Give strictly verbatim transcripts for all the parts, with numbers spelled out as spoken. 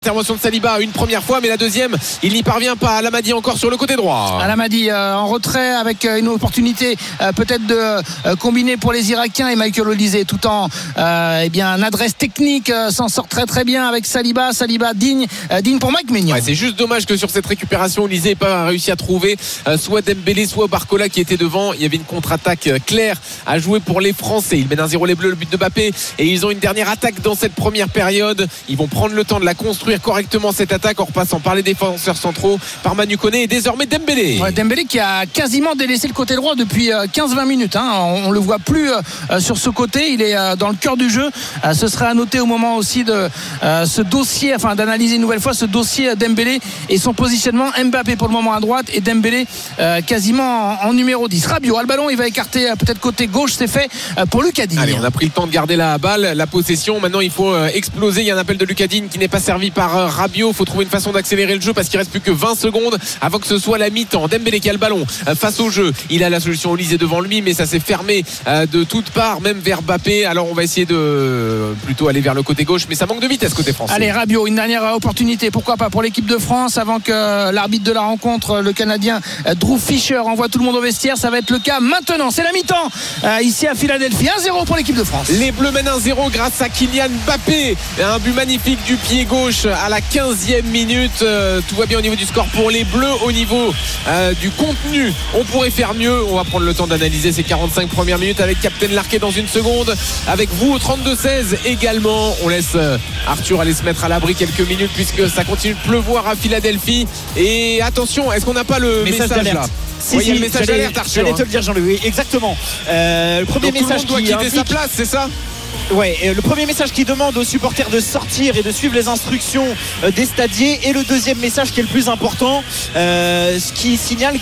Intervention de Saliba une première fois, mais la deuxième il n'y parvient pas. Alamadi encore sur le côté droit. Alamadi euh, en retrait avec euh, une opportunité euh, peut-être de euh, combiner pour les Irakiens, et Michael Olise tout en euh, eh bien une adresse technique euh, s'en sort très très bien avec Saliba. Saliba digne euh, digne pour Mike Maignan. Ouais, c'est juste dommage que sur cette récupération Olise n'ait pas réussi à trouver euh, soit Dembélé soit Barcola qui était devant. Il y avait une contre-attaque euh, claire à jouer pour les Français. Ils mènent un zéro les Bleus, le but de Mbappé, et ils ont une dernière attaque dans cette première période. Ils vont prendre le temps de la construire correctement cette attaque en repassant par les défenseurs centraux, par Manu Koné et désormais Dembélé. Ouais, Dembélé qui a quasiment délaissé le côté droit depuis quinze vingt minutes, hein. On, on le voit plus euh, sur ce côté, il est euh, dans le cœur du jeu. Euh, ce serait à noter au moment aussi de euh, ce dossier, enfin d'analyser une nouvelle fois ce dossier Dembélé et son positionnement. Mbappé pour le moment à droite et Dembélé euh, quasiment en, en numéro dix. Rabiot a le ballon, il va écarter euh, peut-être côté gauche, c'est fait euh, pour Lucas Digne. Allez, on a pris le temps de garder la balle, la possession. Maintenant il faut euh, exploser. Il y a un appel de Lucas Digne qui n'est pas servi par euh, Rabiot. Il faut trouver une façon d'accélérer le jeu parce qu'il reste plus que vingt secondes avant que ce soit la mi-temps. Dembélé qui a le ballon euh, face au jeu. Il a la solution Olise devant lui, mais ça s'est fermé euh, de toutes parts, même vers Mbappé. Alors on va essayer de euh, plutôt aller vers le côté gauche, mais ça manque de vitesse côté français. Allez, Rabiot, une dernière opportunité, pourquoi pas pour l'équipe de France avant que l'arbitre de la rencontre, le Canadien Drew Fisher, envoie tout le monde au vestiaire. Ça va être le cas maintenant. C'est la mi-temps euh, ici à Philadelphie. un zéro pour l'équipe de France. Les Bleus mènent un zéro grâce à Kylian Mbappé. Un but magnifique du pied gauche à la quinzième minute. Euh, tout va bien au niveau du score pour les Bleus. Au niveau euh, du contenu, on pourrait faire mieux. On va prendre le temps d'analyser ces quarante-cinq premières minutes avec Captain Larquet dans une seconde. Avec vous au trente-deux seize également. On laisse euh, Arthur aller se mettre à l'abri quelques minutes puisque ça continue de pleuvoir à Philadelphie. Et attention, est-ce qu'on n'a pas le message, message là Si, oui, si, il y a le message d'alerte, Arthur. J'allais te le dire, Jean-Louis. Oui, exactement. Euh, le premier Donc, message tout le monde doit qui quitter indique... sa place, c'est ça? Ouais, le premier message qui demande aux supporters de sortir et de suivre les instructions des stadiers, et le deuxième message qui est le plus important, euh, ce qui signale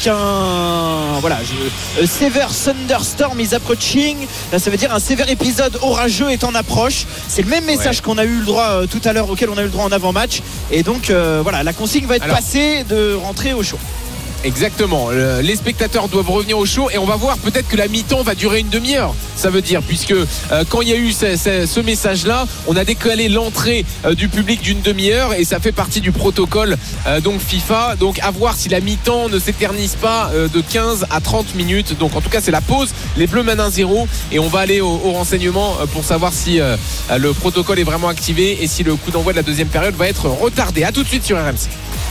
qu'un voilà, je, severe thunderstorm is approaching. Là, ça veut dire un sévère épisode orageux est en approche. C'est le même message ouais. qu'on a eu le droit euh, tout à l'heure, auquel on a eu le droit en avant-match. Et donc euh, voilà, la consigne va être Alors... passée de rentrer au chaud. Exactement, les spectateurs doivent revenir au show et on va voir peut-être que la mi-temps va durer une demi-heure. Ça veut dire, puisque euh, quand il y a eu ce, ce, ce message-là, on a décalé l'entrée euh, du public d'une demi-heure et ça fait partie du protocole euh, donc FIFA. Donc à voir si la mi-temps ne s'éternise pas euh, de quinze à trente minutes. Donc en tout cas c'est la pause, les Bleus mènent un zéro et on va aller au, au renseignement pour savoir si euh, le protocole est vraiment activé et si le coup d'envoi de la deuxième période va être retardé. A tout de suite sur R M C.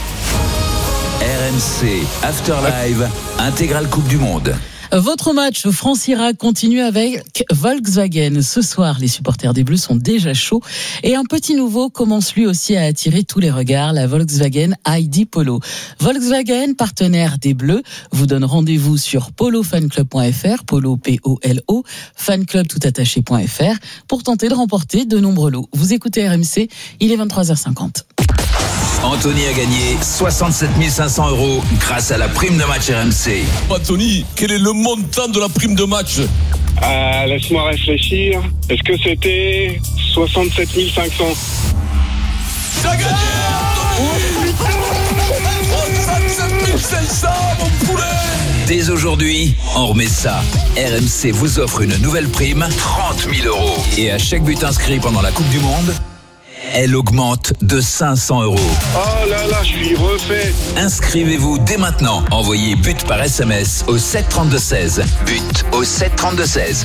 R M C After Live, intégrale Coupe du Monde. Votre match France-Irak continue avec Volkswagen. Ce soir, les supporters des Bleus sont déjà chauds et un petit nouveau commence lui aussi à attirer tous les regards, la Volkswagen I D Polo. Volkswagen, partenaire des Bleus, vous donne rendez-vous sur polo fan club point f r, polo P O L O, fanclub tout attaché point f r pour tenter de remporter de nombreux lots. Vous écoutez R M C, il est vingt-trois heures cinquante. Anthony a gagné soixante-sept mille cinq cents euros grâce à la prime de match R M C. Anthony, quel est le montant de la prime de match? euh, Laisse-moi réfléchir. Est-ce que c'était soixante-sept mille cinq cents? T'as gagné, Anthony! soixante-sept mille cinq cents, mon poulet! Dès aujourd'hui, on remet ça. R M C vous offre une nouvelle prime, trente mille euros. Et à chaque but inscrit pendant la Coupe du Monde, elle augmente de cinq cents euros. Oh là là, je suis refait. Inscrivez-vous dès maintenant. Envoyez but par S M S au sept trente-deux seize. But au sept trente-deux seize.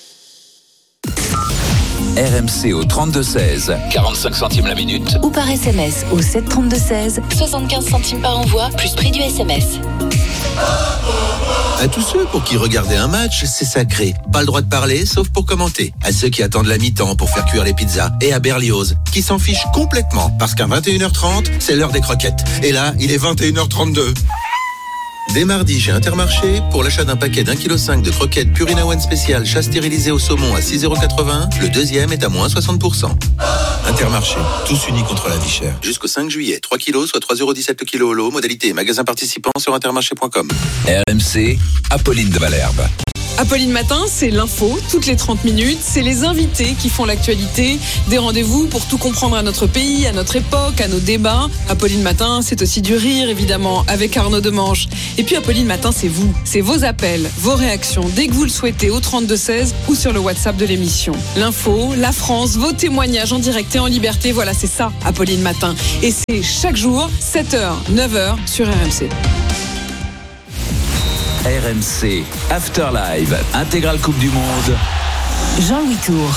R M C au trente-deux seize, quarante-cinq centimes la minute. Ou par S M S au sept trente-deux seize, soixante-quinze centimes par envoi, plus prix du S M S. À tous ceux pour qui regarder un match, c'est sacré. Pas le droit de parler, sauf pour commenter. À ceux qui attendent la mi-temps pour faire cuire les pizzas. Et à Berlioz, qui s'en fiche complètement, parce qu'à vingt et une heures trente, c'est l'heure des croquettes. Et là, il est vingt et une heures trente-deux. Dès mardi, chez Intermarché, pour l'achat d'un paquet d'un virgule cinq kilos de croquettes Purina One spécial chat stérilisé au saumon à six euros quatre-vingts, le deuxième est à moins soixante pour cent. Intermarché, tous unis contre la vie chère. Jusqu'au cinq juillet, trois kilos, soit trois euros dix-sept le kilo au lot. Modalité magasin participant sur intermarché point com. R M C, Apolline de Malherbe. Apolline Matin, c'est l'info, toutes les trente minutes. C'est les invités qui font l'actualité. Des rendez-vous pour tout comprendre à notre pays, à notre époque, à nos débats. Apolline Matin, c'est aussi du rire, évidemment, avec Arnaud Demange. Et puis Apolline Matin, c'est vous. C'est vos appels, vos réactions, dès que vous le souhaitez, au trente-deux seize ou sur le WhatsApp de l'émission. L'info, la France, vos témoignages en direct et en liberté. Voilà, c'est ça, Apolline Matin. Et c'est chaque jour, sept heures, neuf heures, sur R M C. R M C, After Live, intégrale Coupe du Monde. Jean-Louis Tour.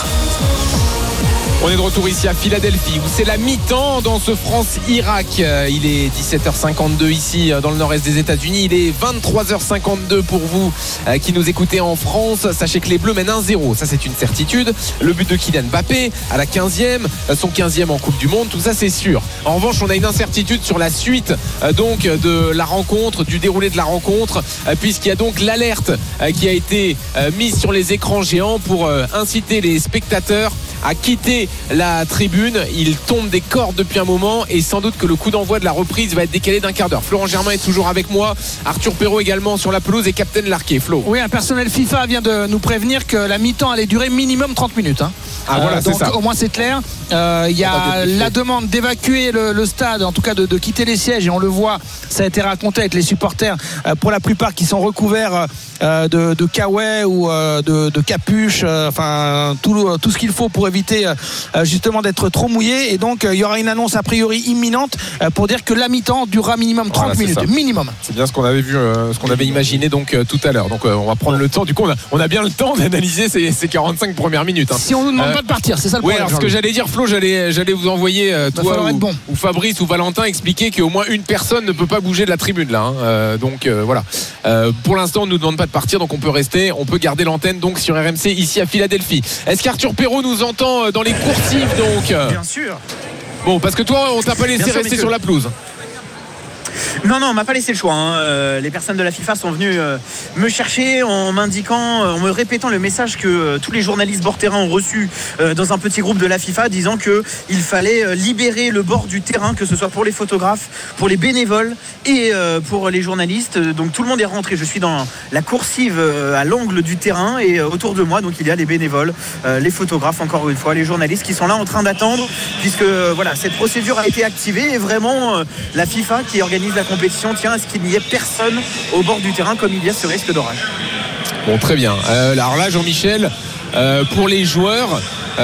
On est de retour ici à Philadelphie où c'est la mi-temps dans ce France-Irak. Il est dix-sept heures cinquante-deux ici dans le nord-est des États-Unis. Il est vingt-trois heures cinquante-deux pour vous qui nous écoutez en France. Sachez que les Bleus mènent un zéro. Ça, c'est une certitude. Le but de Kylian Mbappé à la quinzième, son quinzième en Coupe du Monde. Tout ça, c'est sûr. En revanche, on a une incertitude sur la suite donc de la rencontre, du déroulé de la rencontre, puisqu'il y a donc l'alerte qui a été mise sur les écrans géants pour inciter les spectateurs à quitter la tribune. Il tombe des cordes depuis un moment et sans doute que le coup d'envoi de la reprise va être décalé d'un quart d'heure. Florent Germain est toujours avec moi, Arthur Perrault également sur la pelouse et Captain Larquet. Flo. Oui, un personnel FIFA vient de nous prévenir que la mi-temps allait durer minimum trente minutes. Hein. Ah voilà, euh, c'est donc ça. Au moins c'est clair. Il euh, y a la demande d'évacuer le, le stade, en tout cas de, de quitter les sièges, et on le voit, ça a été raconté avec les supporters, euh, pour la plupart qui sont recouverts euh, de, de kawaii ou euh, de, de capuches, euh, enfin tout, tout ce qu'il faut pour éviter euh, justement d'être trop mouillé. Et donc il euh, y aura une annonce a priori imminente euh, pour dire que la mi-temps durera minimum trente voilà, minutes, minimum. C'est bien ce qu'on avait vu, euh, ce qu'on avait imaginé donc euh, tout à l'heure. Donc euh, on va prendre le temps. Du coup, on a, on a bien le temps d'analyser ces, ces quarante-cinq premières minutes. Hein. Si on nous demande euh, pas de partir, c'est ça le oui, problème. alors ce que j'allais dire, Flo, j'allais, j'allais vous envoyer euh, toi ou, bon. ou Fabrice ou Valentin expliquer qu'au moins une personne ne peut pas bouger de la tribune là. Hein. Euh, donc euh, voilà. Euh, pour l'instant, on ne nous demande pas de partir, donc on peut rester, on peut garder l'antenne donc sur R M C ici à Philadelphie. Est-ce qu'Arthur Perrault nous entend dans les coursives donc? Bien sûr. Bon, parce que toi, on t'a pas laissé Bien sûr, rester sur la pelouse. Non, non, on m'a pas laissé le choix. Hein. Euh, les personnes de la FIFA sont venues euh, me chercher en m'indiquant, euh, en me répétant le message que euh, tous les journalistes bord terrain ont reçu euh, dans un petit groupe de la FIFA, disant qu'il fallait euh, libérer le bord du terrain, que ce soit pour les photographes, pour les bénévoles et euh, pour les journalistes. Donc tout le monde est rentré. Je suis dans la coursive euh, à l'angle du terrain et euh, autour de moi, donc il y a les bénévoles, euh, les photographes, encore une fois, les journalistes qui sont là en train d'attendre, puisque euh, voilà, cette procédure a été activée et vraiment euh, la FIFA qui organise la compétition tient à ce qu'il n'y ait personne au bord du terrain comme il y a ce risque d'orage. Bon, très bien. Euh, alors là, Jean-Michel, euh, pour les joueurs,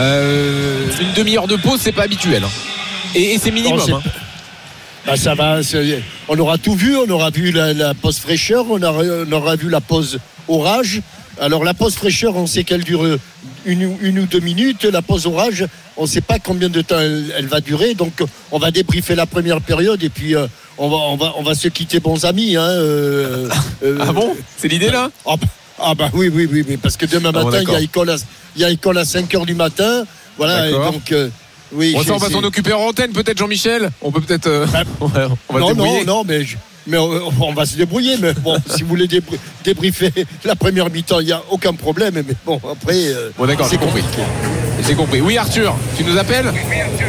euh, une demi-heure de pause, c'est pas habituel. Hein. Et, et c'est minimum. Non, c'est... Hein. Bah, ça va. C'est... On aura tout vu. On aura vu la, la pause fraîcheur. On aura, on aura vu la pause orage. Alors la pause fraîcheur, on sait qu'elle dure une, une ou deux minutes. La pause orage, on ne sait pas combien de temps elle, elle va durer. Donc on va débriefer la première période et puis euh, on, va, on, va, on va se quitter bons amis. Hein, euh, euh, ah bon? C'est l'idée là? Ah bah, ah bah oui, oui, oui, oui, parce que demain ah, matin, il y a école à, il y a école à cinq heures du matin. Voilà, et donc... Euh, oui, bon, ça, on va s'en occuper en antenne peut-être, Jean-Michel. On peut peut-être... Euh, bah, on va, on va non, non, non, mais... Je... Mais on, on va se débrouiller, mais bon, si vous voulez débr- débriefer la première mi-temps, il n'y a aucun problème. Mais bon, après, euh, bon, d'accord, c'est compris. J'ai compris. Oui, Arthur, tu nous appelles? Oui, Arthur.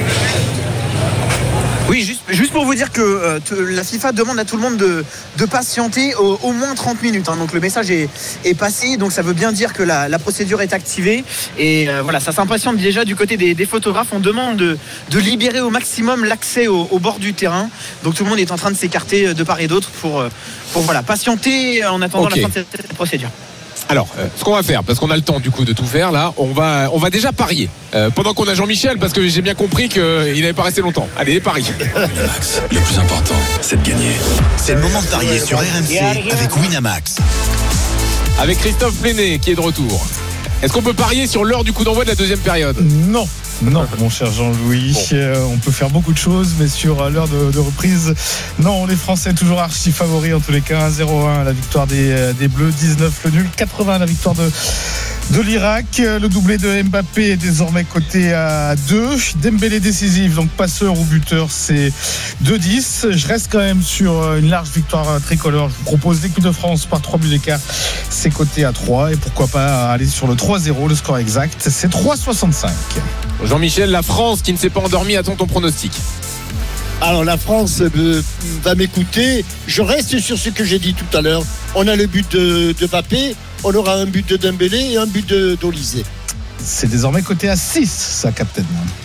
Oui, juste, juste pour vous dire que euh, te, la FIFA demande à tout le monde de, de patienter au, au moins trente minutes. Hein. Donc le message est, est passé, donc ça veut bien dire que la, la procédure est activée. Et euh, voilà, ça s'impatiente déjà du côté des, des photographes. On demande de, de libérer au maximum l'accès au, au bord du terrain. Donc tout le monde est en train de s'écarter de part et d'autre pour, pour voilà, patienter en attendant okay. la fin de cette, cette procédure. Alors, euh, ce qu'on va faire, parce qu'on a le temps du coup de tout faire là, on va, on va déjà parier. Euh, pendant qu'on a Jean-Michel, parce que j'ai bien compris qu'il n'avait pas resté longtemps. Allez, paris. Winamax, le plus important, c'est de gagner. C'est le moment de parier sur R M C avec Winamax. Avec Christophe Pléné qui est de retour. Est-ce qu'on peut parier sur l'heure du coup d'envoi de la deuxième période? Non. Non, mon cher Jean-Louis, bon. euh, on peut faire beaucoup de choses, mais sur l'heure de, de reprise, non, les Français toujours archi favoris en tous les cas. un zéro un la victoire des, des Bleus, dix-neuf le nul, quatre-vingts la victoire de, de l'Irak. Le doublé de Mbappé est désormais coté à deux. Dembélé décisif, donc passeur ou buteur, c'est deux dix. Je reste quand même sur une large victoire tricolore. Je vous propose l'équipe de France par trois buts d'écart, c'est coté à trois. Et pourquoi pas aller sur le trois zéro, le score exact, c'est trois soixante-cinq. Jean-Michel, la France qui ne s'est pas endormie, attend ton pronostic. Alors la France euh, va m'écouter. Je reste sur ce que j'ai dit tout à l'heure. On a le but de, de Mbappé. on aura un but de Dembélé et un but de, d'Olysée. C'est désormais coté à six, ça, Captain.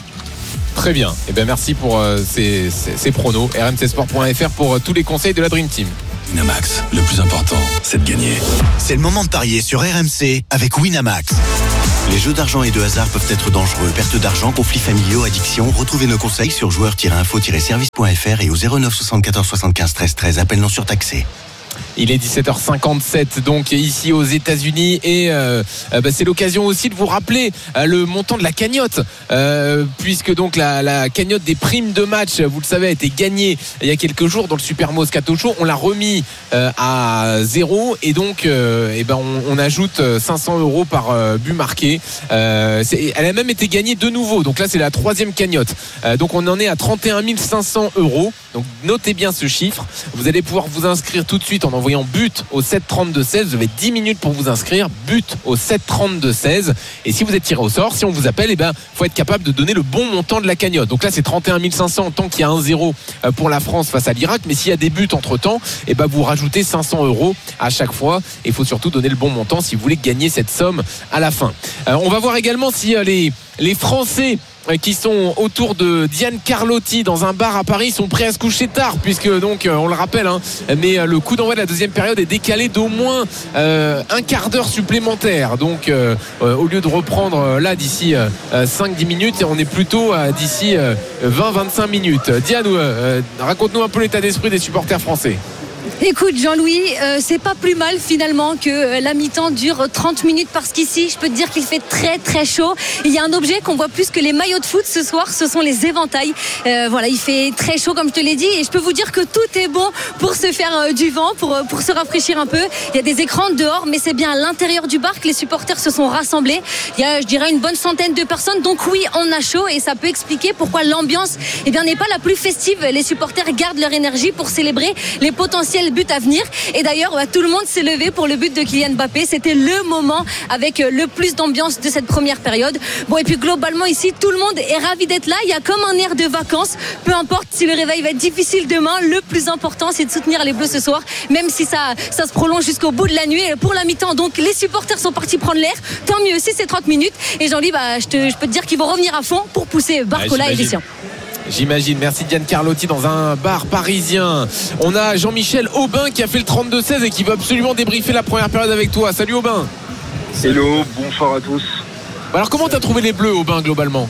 Très bien. Et bien merci pour euh, ces, ces, ces pronos. R M C sport point F R pour euh, tous les conseils de la Dream Team. Winamax, le plus important, c'est de gagner. C'est le moment de parier sur R M C avec Winamax. Les jeux d'argent et de hasard peuvent être dangereux. Perte d'argent, conflits familiaux, addiction. Retrouvez nos conseils sur joueurs tiret info tiret service point F R et au zéro neuf soixante-quatorze soixante-quinze treize treize. Appel non surtaxé. Il est dix-sept heures cinquante-sept donc ici aux États-Unis et euh, bah, c'est l'occasion aussi de vous rappeler euh, le montant de la cagnotte euh, puisque donc la, la cagnotte des primes de match, vous le savez, a été gagnée il y a quelques jours dans le Super Moscato Show. On l'a remis euh, à zéro et donc euh, et ben on, on ajoute cinq cents euros par euh, but marqué. Euh, c'est, elle a même été gagnée de nouveau. Donc là c'est la troisième cagnotte. Euh, donc on en est à trente et un mille cinq cents euros. Donc notez bien ce chiffre. Vous allez pouvoir vous inscrire tout de suite en envoyant but au sept trente-deux seize. Vous avez dix minutes pour vous inscrire. But au sept trente-deux seize. Et si vous êtes tiré au sort, si on vous appelle, eh ben, faut être capable de donner le bon montant de la cagnotte. Donc là, c'est trente et un mille cinq cents tant qu'il y a un zéro pour la France face à l'Irak. Mais s'il y a des buts entre temps, eh ben, vous rajoutez cinq cents euros à chaque fois. Et il faut surtout donner le bon montant si vous voulez gagner cette somme à la fin. Euh, on va voir également si euh, les, les Français qui sont autour de Diane Carlotti dans un bar à Paris sont prêts à se coucher tard puisque donc on le rappelle hein, mais le coup d'envoi de la deuxième période est décalé d'au moins euh, un quart d'heure supplémentaire donc euh, euh, au lieu de reprendre euh, là d'ici euh, cinq dix minutes on est plutôt euh, d'ici euh, vingt vingt-cinq minutes. Diane euh, raconte-nous un peu l'état d'esprit des supporters français. Écoute Jean-Louis, euh, c'est pas plus mal finalement que euh, la mi-temps dure trente minutes parce qu'ici je peux te dire qu'il fait très très chaud. Il y a un objet qu'on voit plus que les maillots de foot ce soir, ce sont les éventails. Euh, voilà, il fait très chaud comme je te l'ai dit et je peux vous dire que tout est bon pour se faire euh, du vent, pour, euh, pour se rafraîchir un peu. Il y a des écrans dehors mais c'est bien à l'intérieur du bar que les supporters se sont rassemblés. Il y a je dirais une bonne centaine de personnes donc oui on a chaud et ça peut expliquer pourquoi l'ambiance eh bien, n'est pas la plus festive. Les supporters gardent leur énergie pour célébrer les potentiels but à venir et d'ailleurs bah, tout le monde s'est levé pour le but de Kylian Mbappé. C'était le moment avec le plus d'ambiance de cette première période. Bon et puis globalement ici tout le monde est ravi d'être là. Il y a comme un air de vacances. Peu importe si le réveil va être difficile demain, le plus important c'est de soutenir les Bleus ce soir même si ça, ça se prolonge jusqu'au bout de la nuit. Et pour la mi-temps donc les supporters sont partis prendre l'air. Tant mieux si c'est trente minutes et Jean-Louis bah, je, te, je peux te dire qu'ils vont revenir à fond pour pousser Barcola ah, et les siens. J'imagine, merci Diane Carlotti dans un bar parisien. On a Jean-Michel Aubin qui a fait le trente-deux seize et qui veut absolument débriefer la première période avec toi. Salut Aubin. Hello, bonsoir à tous. Alors comment t'as trouvé les Bleus Aubin globalement?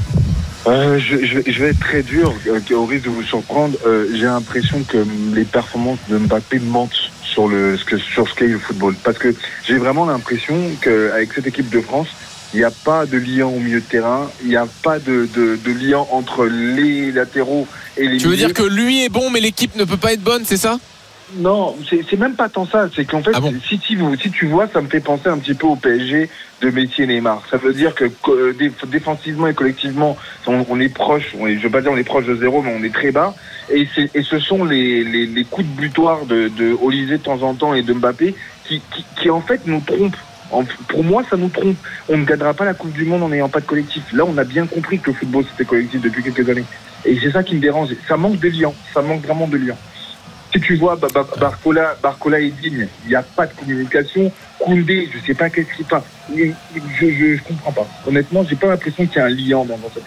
euh, je, je, je vais être très dur, euh, au risque de vous surprendre. Euh, j'ai l'impression que les performances de Mbappé mentent sur, le, sur ce qu'est le football. Parce que j'ai vraiment l'impression qu'avec cette équipe de France, il n'y a pas de lien au milieu de terrain, il n'y a pas de, de, de lien entre les latéraux et les milieux. Tu veux dire que lui est bon mais l'équipe ne peut pas être bonne, c'est ça? Non, c'est, c'est même pas tant ça. C'est qu'en fait, ah bon si, tu, si tu vois, ça me fait penser un petit peu au P S G de Messi et Neymar. Ça veut dire que euh, défensivement et collectivement, on, on est proche, on est, je veux pas dire on est proche de zéro, mais on est très bas. Et, c'est, et ce sont les, les, les coups de butoir de, de Olysée de temps en temps et de Mbappé qui, qui, qui en fait nous trompent. En, pour moi, ça nous trompe. On ne gagnera pas la Coupe du Monde en n'ayant pas de collectif. Là, on a bien compris que le football, c'était collectif depuis quelques années. Et c'est ça qui me dérange. Ça manque de lien. Ça manque vraiment de lien. Si tu vois, bah, bah, Barcola, Barcola et Digne, il n'y a pas de communication. Koundé, je ne sais pas qu'est-ce qu'il passe. Je ne comprends pas. Honnêtement, j'ai pas l'impression qu'il y a un lien dans, dans cette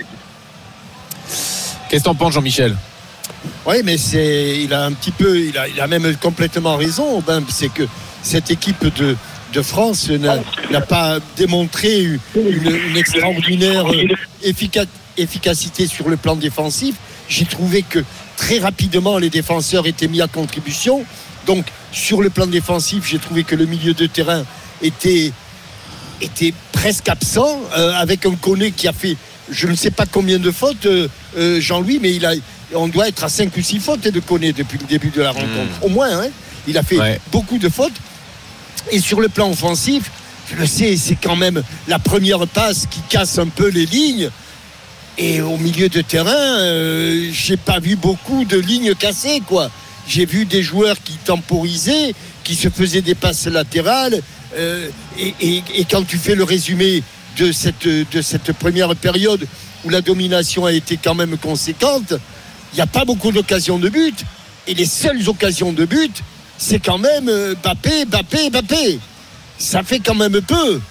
équipe. Qu'est-ce que t'en penses, Jean-Michel? Oui, mais c'est, il a un petit peu, il a, il a même complètement raison. Ben, c'est que cette équipe de de France n'a, n'a pas démontré une, une extraordinaire efficace, efficacité sur le plan défensif. J'ai trouvé que très rapidement les défenseurs étaient mis à contribution. Donc sur le plan défensif, j'ai trouvé que le milieu de terrain était, était presque absent, euh, avec un Koné qui a fait je ne sais pas combien de fautes, euh, euh, Jean-Louis, mais il a, on doit être à cinq ou six fautes de Koné depuis le début de la rencontre. Mmh. Au moins, hein, il a fait ouais. beaucoup de fautes. Et sur le plan offensif, je le sais, c'est quand même la première passe qui casse un peu les lignes. Et au milieu de terrain, euh, j'ai pas vu beaucoup de lignes cassées, quoi. J'ai vu des joueurs qui temporisaient, qui se faisaient des passes latérales. Euh, et, et, et quand tu fais le résumé de cette, de cette première période où la domination a été quand même conséquente, il n'y a pas beaucoup d'occasions de but. Et les seules occasions de but, c'est quand même Mbappé, Mbappé, Mbappé. ça fait quand même peu.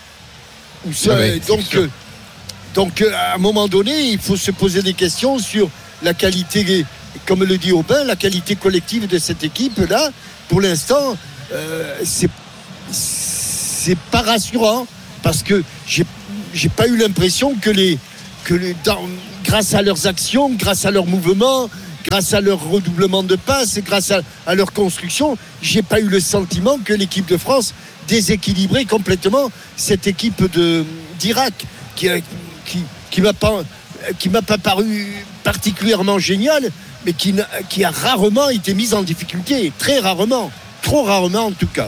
Ça, ouais, donc, euh, donc, à un moment donné, il faut se poser des questions sur la qualité, comme le dit Aubin, la qualité collective de cette équipe-là. Pour l'instant, euh, c'est, c'est pas rassurant parce que j'ai, j'ai pas eu l'impression que les, que les, dans, grâce à leurs actions, grâce à leurs mouvements, grâce à leur redoublement de passes, grâce à, à leur construction, j'ai pas eu le sentiment que l'équipe de France déséquilibrait complètement cette équipe de, d'Irak qui, qui, qui m'a pas, qui m'a pas paru particulièrement géniale, mais qui, qui a rarement été mise en difficulté, très rarement, trop rarement en tout cas.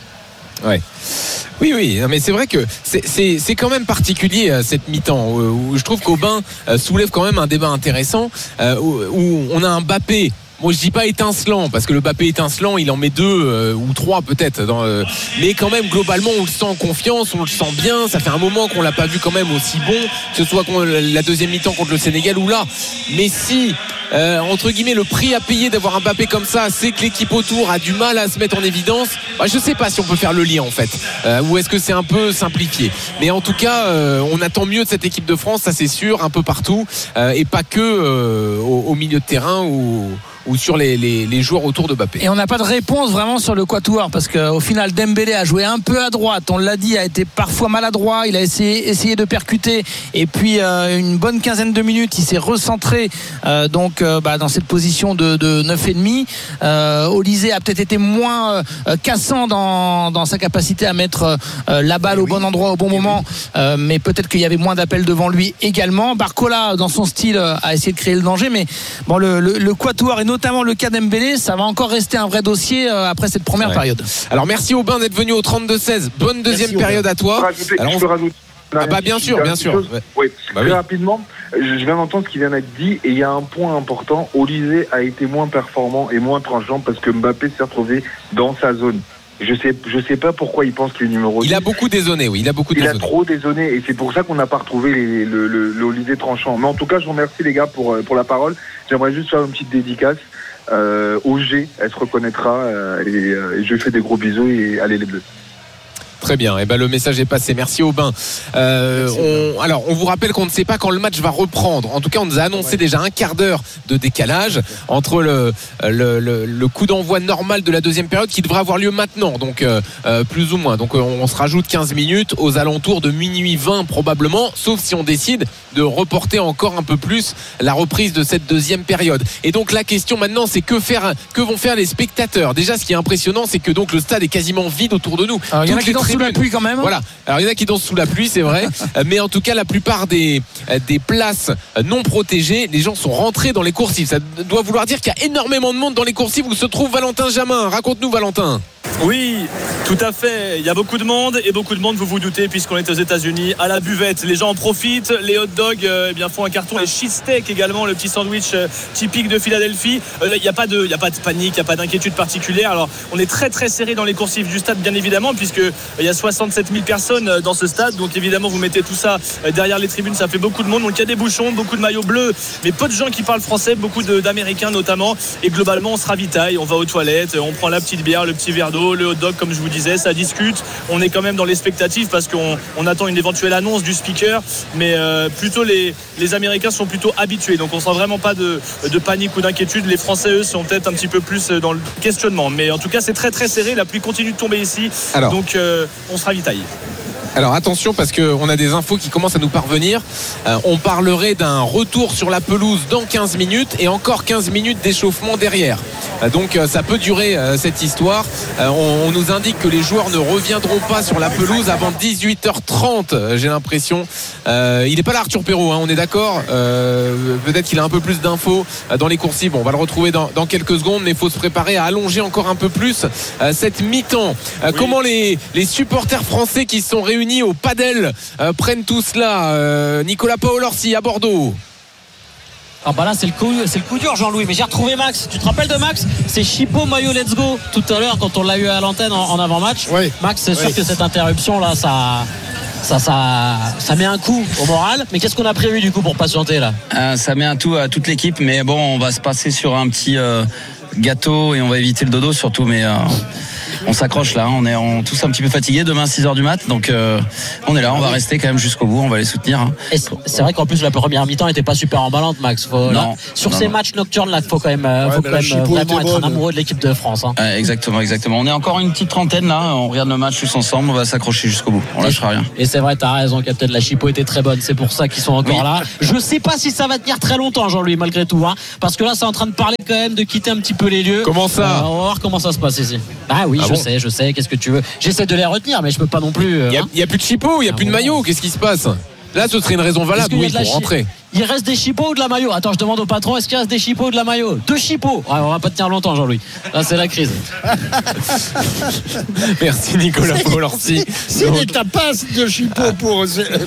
Ouais. Oui, oui, mais c'est vrai que c'est, c'est, c'est quand même particulier euh, cette mi-temps où, où je trouve qu'Aubin euh, soulève quand même un débat intéressant euh, où, où on a un Mbappé. Moi, je dis pas étincelant parce que le Mbappé étincelant, il en met deux euh, ou trois peut-être. Dans, euh, mais quand même, globalement, on le sent en confiance, on le sent bien. Ça fait un moment qu'on l'a pas vu quand même aussi bon, que ce soit la deuxième mi-temps contre le Sénégal ou là. Mais si euh, entre guillemets le prix à payer d'avoir un Mbappé comme ça, c'est que l'équipe autour a du mal à se mettre en évidence. Bah, je sais pas si on peut faire le lien en fait, euh, ou est-ce que c'est un peu simplifié. Mais en tout cas, euh, on attend mieux de cette équipe de France, ça c'est sûr, un peu partout, euh, et pas que euh, au, au milieu de terrain ou ou sur les, les, les joueurs autour de Mbappé. Et on n'a pas de réponse vraiment sur le quatuor parce qu'au final Dembélé a joué un peu à droite, on l'a dit, a été parfois maladroit, il a essayé, essayé de percuter et puis euh, une bonne quinzaine de minutes il s'est recentré euh, donc euh, bah, dans cette position de, de neuf virgule cinq. euh, Olysée a peut-être été moins euh, cassant dans, dans sa capacité à mettre euh, la balle et au oui. bon endroit au bon et moment oui. euh, mais peut-être qu'il y avait moins d'appels devant lui également. Barcola dans son style a essayé de créer le danger, mais bon, le, le, le quatuor et notamment le cas d'Embélé, ça va encore rester un vrai dossier euh, après cette première ouais. période. Alors merci Aubin d'être venu au trente-deux seize. Bonne deuxième merci, période Aubin. À toi. Je peux rajouter, Alors, je peux rajouter ah bah bien sûr, bien sûr. Ouais. Oui, bah très oui. rapidement, je viens d'entendre ce qui vient d'être dit et il y a un point important. Olysée a été moins performant et moins tranchant parce que Mbappé s'est retrouvé dans sa zone. Je sais, je sais pas pourquoi il pense qu'il est numéro dix. Il a beaucoup dézonné, oui. Il a beaucoup il dézonné. Il a trop dézonné et c'est pour ça qu'on n'a pas retrouvé les, le, le, le Olysée tranchant. Mais en tout cas, je vous remercie les gars pour, pour la parole. J'aimerais juste faire une petite dédicace. Euh, au G, elle se reconnaîtra euh, et, euh, et je lui fais des gros bisous et allez les Bleus. Très bien, et eh ben le message est passé. Merci Aubin. Euh, Merci, on, alors on vous rappelle qu'on ne sait pas quand le match va reprendre. En tout cas, on nous a annoncé ouais. déjà un quart d'heure de décalage entre le, le, le, le coup d'envoi normal de la deuxième période qui devrait avoir lieu maintenant, donc euh, plus ou moins. Donc on, on se rajoute quinze minutes aux alentours de minuit vingt probablement, sauf si on décide de reporter encore un peu plus la reprise de cette deuxième période. Et donc la question maintenant, c'est que faire, que vont faire les spectateurs. Déjà, ce qui est impressionnant, c'est que donc le stade est quasiment vide autour de nous. Alors, il y en a qui dansent sous la pluie quand même. Voilà. Alors il y en a qui dansent sous la pluie, c'est vrai. Mais en tout cas, la plupart des, des places non protégées, les gens sont rentrés dans les coursives. Ça doit vouloir dire qu'il y a énormément de monde dans les coursives où se trouve Valentin Jamin. Raconte-nous, Valentin. Oui, tout à fait. Il y a beaucoup de monde et beaucoup de monde, vous vous doutez, puisqu'on est aux États-Unis, à la buvette. Les gens en profitent. Les hot dogs euh, eh bien, font un carton. Les cheesesteaks également, le petit sandwich euh, typique de Philadelphie. Euh, il n'y a pas de, il y a pas de panique, il n'y a pas d'inquiétude particulière. Alors, on est très très serré dans les coursives du stade, bien évidemment, puisque euh, il y a soixante-sept mille personnes euh, dans ce stade. Donc évidemment, vous mettez tout ça euh, derrière les tribunes, ça fait beaucoup de monde. Donc il y a des bouchons, beaucoup de maillots bleus, mais peu de gens qui parlent français, beaucoup de, d'Américains notamment. Et globalement, on se ravitaille, on va aux toilettes, on prend la petite bière, le petit verre d'eau, le hot dog, comme je vous disais, ça discute. On est quand même dans l'expectative parce qu'on on attend une éventuelle annonce du speaker, mais euh, plutôt les, les Américains sont plutôt habitués, donc on sent vraiment pas de, de panique ou d'inquiétude. Les Français, eux, sont peut-être un petit peu plus dans le questionnement, mais en tout cas c'est très très serré, la pluie continue de tomber ici. Alors, donc euh, on se ravitaille. Alors attention parce qu'on a des infos qui commencent à nous parvenir. Euh, on parlerait d'un retour sur la pelouse dans quinze minutes et encore quinze minutes d'échauffement derrière. Euh, donc euh, ça peut durer euh, cette histoire. Euh, on, on nous indique que les joueurs ne reviendront pas sur la pelouse avant dix-huit heures trente, euh, j'ai l'impression. Euh, il n'est pas là Arthur Perrault, hein, on est d'accord. euh, Peut-être qu'il a un peu plus d'infos euh, dans les coursives. Bon, on va le retrouver dans, dans quelques secondes, mais il faut se préparer à allonger encore un peu plus euh, cette mi-temps. Euh, oui. Comment les, les supporters français qui sont réunis au padel euh, prennent tout cela. euh, Nicolas Paolorsi à Bordeaux. Ah bah là c'est le coup, c'est le coup dur Jean-Louis, mais j'ai retrouvé Max. Tu te rappelles de Max? C'est Chippo maillot let's go tout à l'heure quand on l'a eu à l'antenne en, en avant-match. Oui. Max, c'est sûr oui. que cette interruption là ça, ça, ça, ça met un coup au moral. Mais qu'est-ce qu'on a prévu du coup pour patienter là? euh, Ça met un coup à toute l'équipe, mais bon, on va se passer sur un petit euh, gâteau et on va éviter le dodo surtout, mais euh, on s'accroche là. On est on, tous un petit peu fatigués. Demain six heures du mat, donc euh, on est là. On va rester quand même jusqu'au bout. On va les soutenir. Hein. Et c'est vrai qu'en plus la première mi-temps n'était pas super emballante, Max. Faut, non, là, sur non, ces non. matchs nocturnes là, faut quand même, ouais, faut quand même vraiment être un amoureux de l'équipe de France. Hein. Ouais, exactement, exactement. On est encore une petite trentaine là. On regarde le match tous ensemble. On va s'accrocher jusqu'au bout. On lâchera rien. Et c'est vrai, t'as raison, Captain. La Chipo était très bonne. C'est pour ça qu'ils sont encore oui. là. Je sais pas si ça va tenir très longtemps, Jean-Louis, malgré tout, hein, parce que là, c'est en train de parler quand même de quitter un petit peu les lieux. Comment ça? euh, On va voir comment ça se passe ici. Ah oui, ah je bon sais, je sais. Qu'est-ce que tu veux? J'essaie de les retenir, mais je peux pas non plus. Il euh, n'y a, a plus de Chipo, il n'y a ah plus bon. de maillot. Qu'est-ce qui se passe? Là, ce serait une raison valable oui, pour chi- rentrer. Il reste des chipots ou de la maillot? Attends, je demande au patron, est-ce qu'il reste des chipots ou de la maillot? Deux chipots. Ouais, on va pas tenir longtemps, Jean-Louis. Là, c'est la crise. Merci Nicolas Paul-Orsi. C'est des tapas de chipots pour.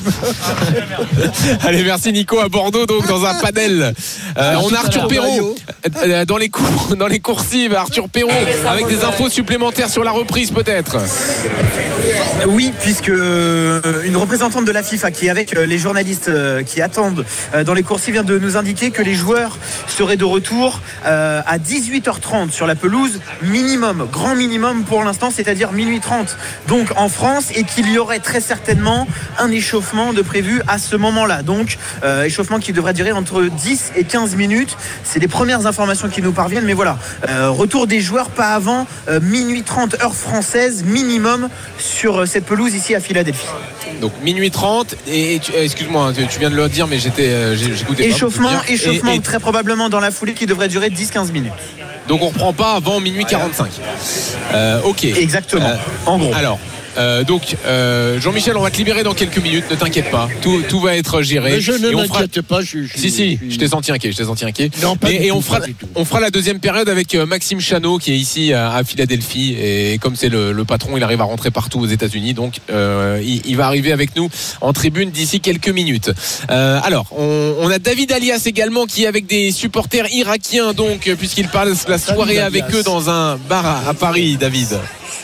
Allez, merci Nico à Bordeaux, donc dans un panel. Euh, on a Arthur Perrault dans les cours, dans les coursives. Arthur Perrault avec des infos supplémentaires sur la reprise, peut-être. Oui, puisque une représentante de la FIFA qui est avec les journalistes qui attendent dans les coursives vient de nous indiquer que les joueurs seraient de retour à dix-huit heures trente sur la pelouse minimum, grand minimum pour l'instant, c'est-à-dire minuit trente donc en France, et qu'il y aurait très certainement un échauffement de prévu à ce moment-là, donc euh, échauffement qui devrait durer entre dix et quinze minutes. C'est les premières informations qui nous parviennent, mais voilà, euh, retour des joueurs pas avant euh, minuit trente heure française minimum sur cette pelouse ici à Philadelphie. Donc minuit trente et tu, excuse-moi, tu, tu viens de le dire, mais j'étais euh, j'écoutais échauffement, pas. Échauffement et, et... très probablement dans la foulée qui devrait durer dix à quinze minutes. Donc on reprend pas avant minuit quarante-cinq. Euh, ok. Exactement. Euh, en gros. Alors. Euh, donc euh, Jean-Michel, on va te libérer dans quelques minutes, ne t'inquiète pas, tout, tout va être géré. Mais je ne et on m'inquiète fera... pas, je, je, si si, je, je t'ai senti inquiet, je t'ai senti inquiet. Non, pas et, et tout, on fera, on fera la deuxième période avec euh, Maxime Chanot qui est ici à, à Philadelphie, et comme c'est le, le patron, il arrive à rentrer partout aux États-Unis, donc euh, il, il va arriver avec nous en tribune d'ici quelques minutes. Euh, alors, on, on a David Alias également qui est avec des supporters irakiens, donc puisqu'il passe la soirée avec eux dans un bar à, à Paris, David.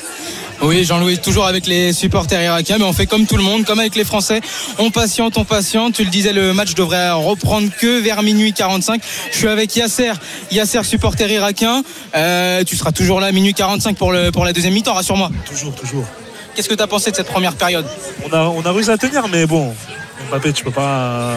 Oui, Jean-Louis, toujours avec les supporters irakiens, mais on fait comme tout le monde, comme avec les Français. On patiente, on patiente. Tu le disais, le match devrait reprendre que vers minuit quarante-cinq. Je suis avec Yasser, Yasser, supporter irakien. Euh, tu seras toujours là à minuit quarante-cinq pour, le, pour la deuxième mi-temps, rassure-moi. Toujours, toujours. Qu'est-ce que tu as pensé de cette première période? On a, on a réussi à tenir, mais bon, Mbappé, tu peux pas.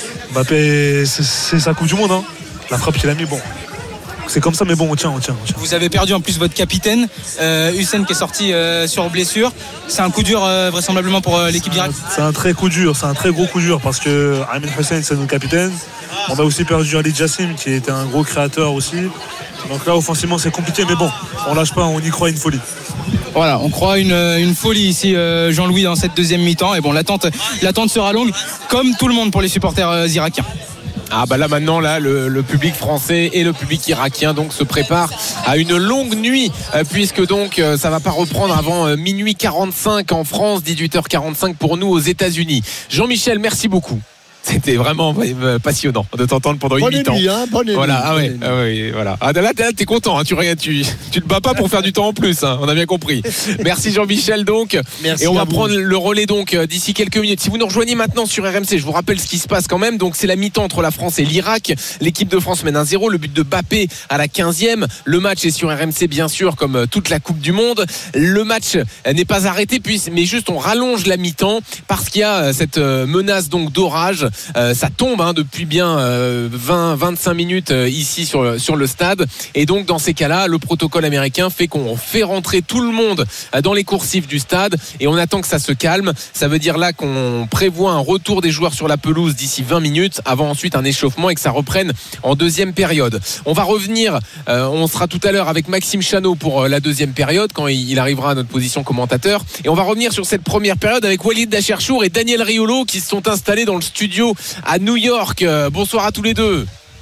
Mbappé, c'est, c'est sa Coupe du Monde, hein. La frappe qu'il a mis, bon. C'est comme ça, mais bon, on tient, on tient, on tient. Vous avez perdu en plus votre capitaine, euh, Hussein, qui est sorti euh, sur blessure. C'est un coup dur euh, vraisemblablement pour euh, l'équipe d'Irak. C'est un très coup dur, c'est un très gros coup dur parce que Amin Hussein, c'est notre capitaine. On a aussi perdu Ali Jassim, qui était un gros créateur aussi. Donc là, offensivement, c'est compliqué, mais bon, on lâche pas, on y croit une folie. Voilà, on croit une, une folie ici, euh, Jean-Louis, dans cette deuxième mi-temps. Et bon, l'attente, l'attente sera longue, comme tout le monde pour les supporters euh, irakiens. Ah bah là maintenant là le, le public français et le public irakien donc se préparent à une longue nuit euh, puisque donc euh, ça va pas reprendre avant euh, minuit quarante-cinq en France, dix-huit heures quarante-cinq pour nous aux États-Unis. Jean-Michel, merci beaucoup. C'était vraiment passionnant de t'entendre pendant bonne une mi-temps. Nuit, hein, bonne voilà, nuit, ah ouais, ah ouais, voilà. Ah là, là t'es content, hein, tu tu tu te bats pas pour faire du temps en plus, hein, on a bien compris. Merci Jean-Michel donc. Merci et on va vous. prendre le relais donc d'ici quelques minutes. Si vous nous rejoignez maintenant sur R M C, je vous rappelle ce qui se passe quand même. Donc c'est la mi-temps entre la France et l'Irak. L'équipe de France mène un zéro. Le but de Mbappé à la quinzième. Le match est sur R M C bien sûr, comme toute la Coupe du Monde. Le match n'est pas arrêté, puis mais juste on rallonge la mi-temps parce qu'il y a cette menace donc d'orage. Euh, ça tombe Hein, depuis bien euh, vingt à vingt-cinq minutes euh, ici sur, sur le stade, et donc dans ces cas-là le protocole américain fait qu'on fait rentrer tout le monde euh, dans les coursives du stade et on attend que ça se calme. Ça veut dire là qu'on prévoit un retour des joueurs sur la pelouse d'ici vingt minutes avant ensuite un échauffement et que ça reprenne en deuxième période. On va revenir, euh, on sera tout à l'heure avec Maxime Chanot pour euh, la deuxième période quand il, il arrivera à notre position commentateur, et on va revenir sur cette première période avec Walid Dacherchour et Daniel Riolo qui se sont installés dans le studio à New York. Bonsoir à tous les deux.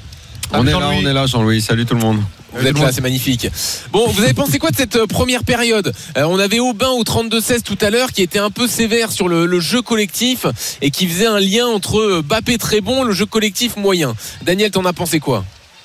On est là, on est là, Jean-Louis. Salut tout le monde. Vous êtes là, c'est magnifique. Bon, vous avez pensé quoi de cette première période? euh, On avait Aubin au trente-deux seize tout à l'heure qui était un peu sévère sur le, le jeu collectif et qui faisait un lien entre Mbappé très bon, le jeu collectif moyen. Daniel, t'en as pensé quoi?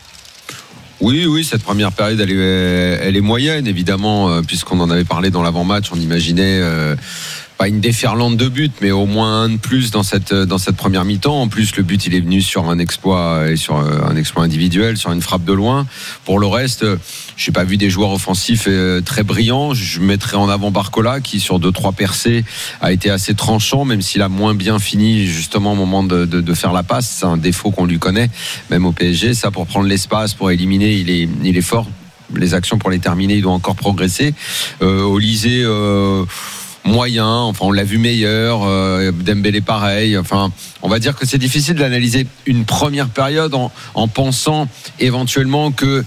Oui, oui, cette première période, elle est, elle est moyenne, évidemment, euh, puisqu'on en avait parlé dans l'avant-match. On imaginait... Euh, pas une déferlante de buts, mais au moins un de plus dans cette dans cette première mi-temps. En plus, le but il est venu sur un exploit et sur un exploit individuel, sur une frappe de loin. Pour le reste, je n'ai pas vu des joueurs offensifs très brillants. Je mettrais en avant Barcola qui sur deux trois percées a été assez tranchant, même s'il a moins bien fini justement au moment de, de, de faire la passe. C'est un défaut qu'on lui connaît, même au P S G. Ça, pour prendre l'espace, pour éliminer, il est il est fort. Les actions pour les terminer, il doit encore progresser. Euh, Olysée. Euh, moyen, enfin on l'a vu meilleur, euh, Dembélé pareil, enfin on va dire que c'est difficile d'analyser une première période en, en pensant éventuellement que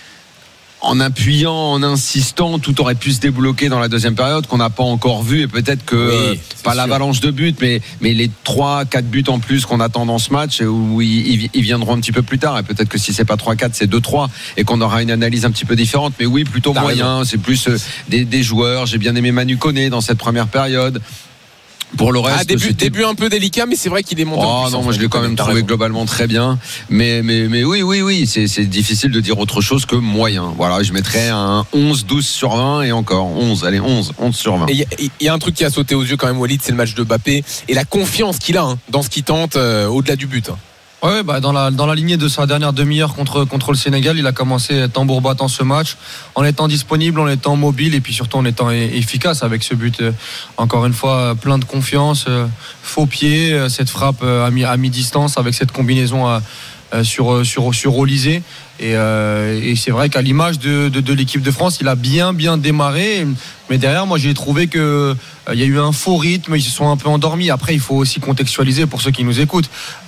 en appuyant, en insistant, tout aurait pu se débloquer dans la deuxième période qu'on n'a pas encore vu, et peut-être que oui, pas sûr. L'avalanche de buts, mais, mais les trois quatre buts en plus qu'on attend dans ce match, où ils, ils viendront un petit peu plus tard, et peut-être que si c'est pas trois quatre, c'est deux trois, et qu'on aura une analyse un petit peu différente. Mais oui, plutôt T'as moyen, raison. C'est plus des, des joueurs. J'ai bien aimé Manu Koné dans cette première période. Pour le reste, ah, début, début un peu délicat, mais c'est vrai qu'il est monté. Oh non, moi je l'ai quand même trouvé globalement très bien. Mais, mais, mais oui, oui, oui, c'est, c'est difficile de dire autre chose que moyen. Voilà, je mettrais un onze, douze sur vingt et encore onze. Allez, onze, onze sur vingt. Il y, y a un truc qui a sauté aux yeux quand même, Walid, c'est le match de Mbappé et la confiance qu'il a hein, dans ce qu'il tente euh, au-delà du but. Hein. Ouais, bah dans la dans la lignée de sa dernière demi-heure contre contre le Sénégal, il a commencé tambour battant ce match, en étant disponible, en étant mobile et puis surtout en étant efficace avec ce but. Encore une fois, plein de confiance, faux pied, cette frappe à mi à mi-distance avec cette combinaison à, sur sur sur Olysée. Et, euh, et c'est vrai qu'à l'image de, de, de l'équipe de France, il a bien bien démarré. Mais derrière, moi, j'ai trouvé que euh, il y a eu un faux rythme. Ils se sont un peu endormis. Après, il faut aussi contextualiser pour ceux qui nous écoutent.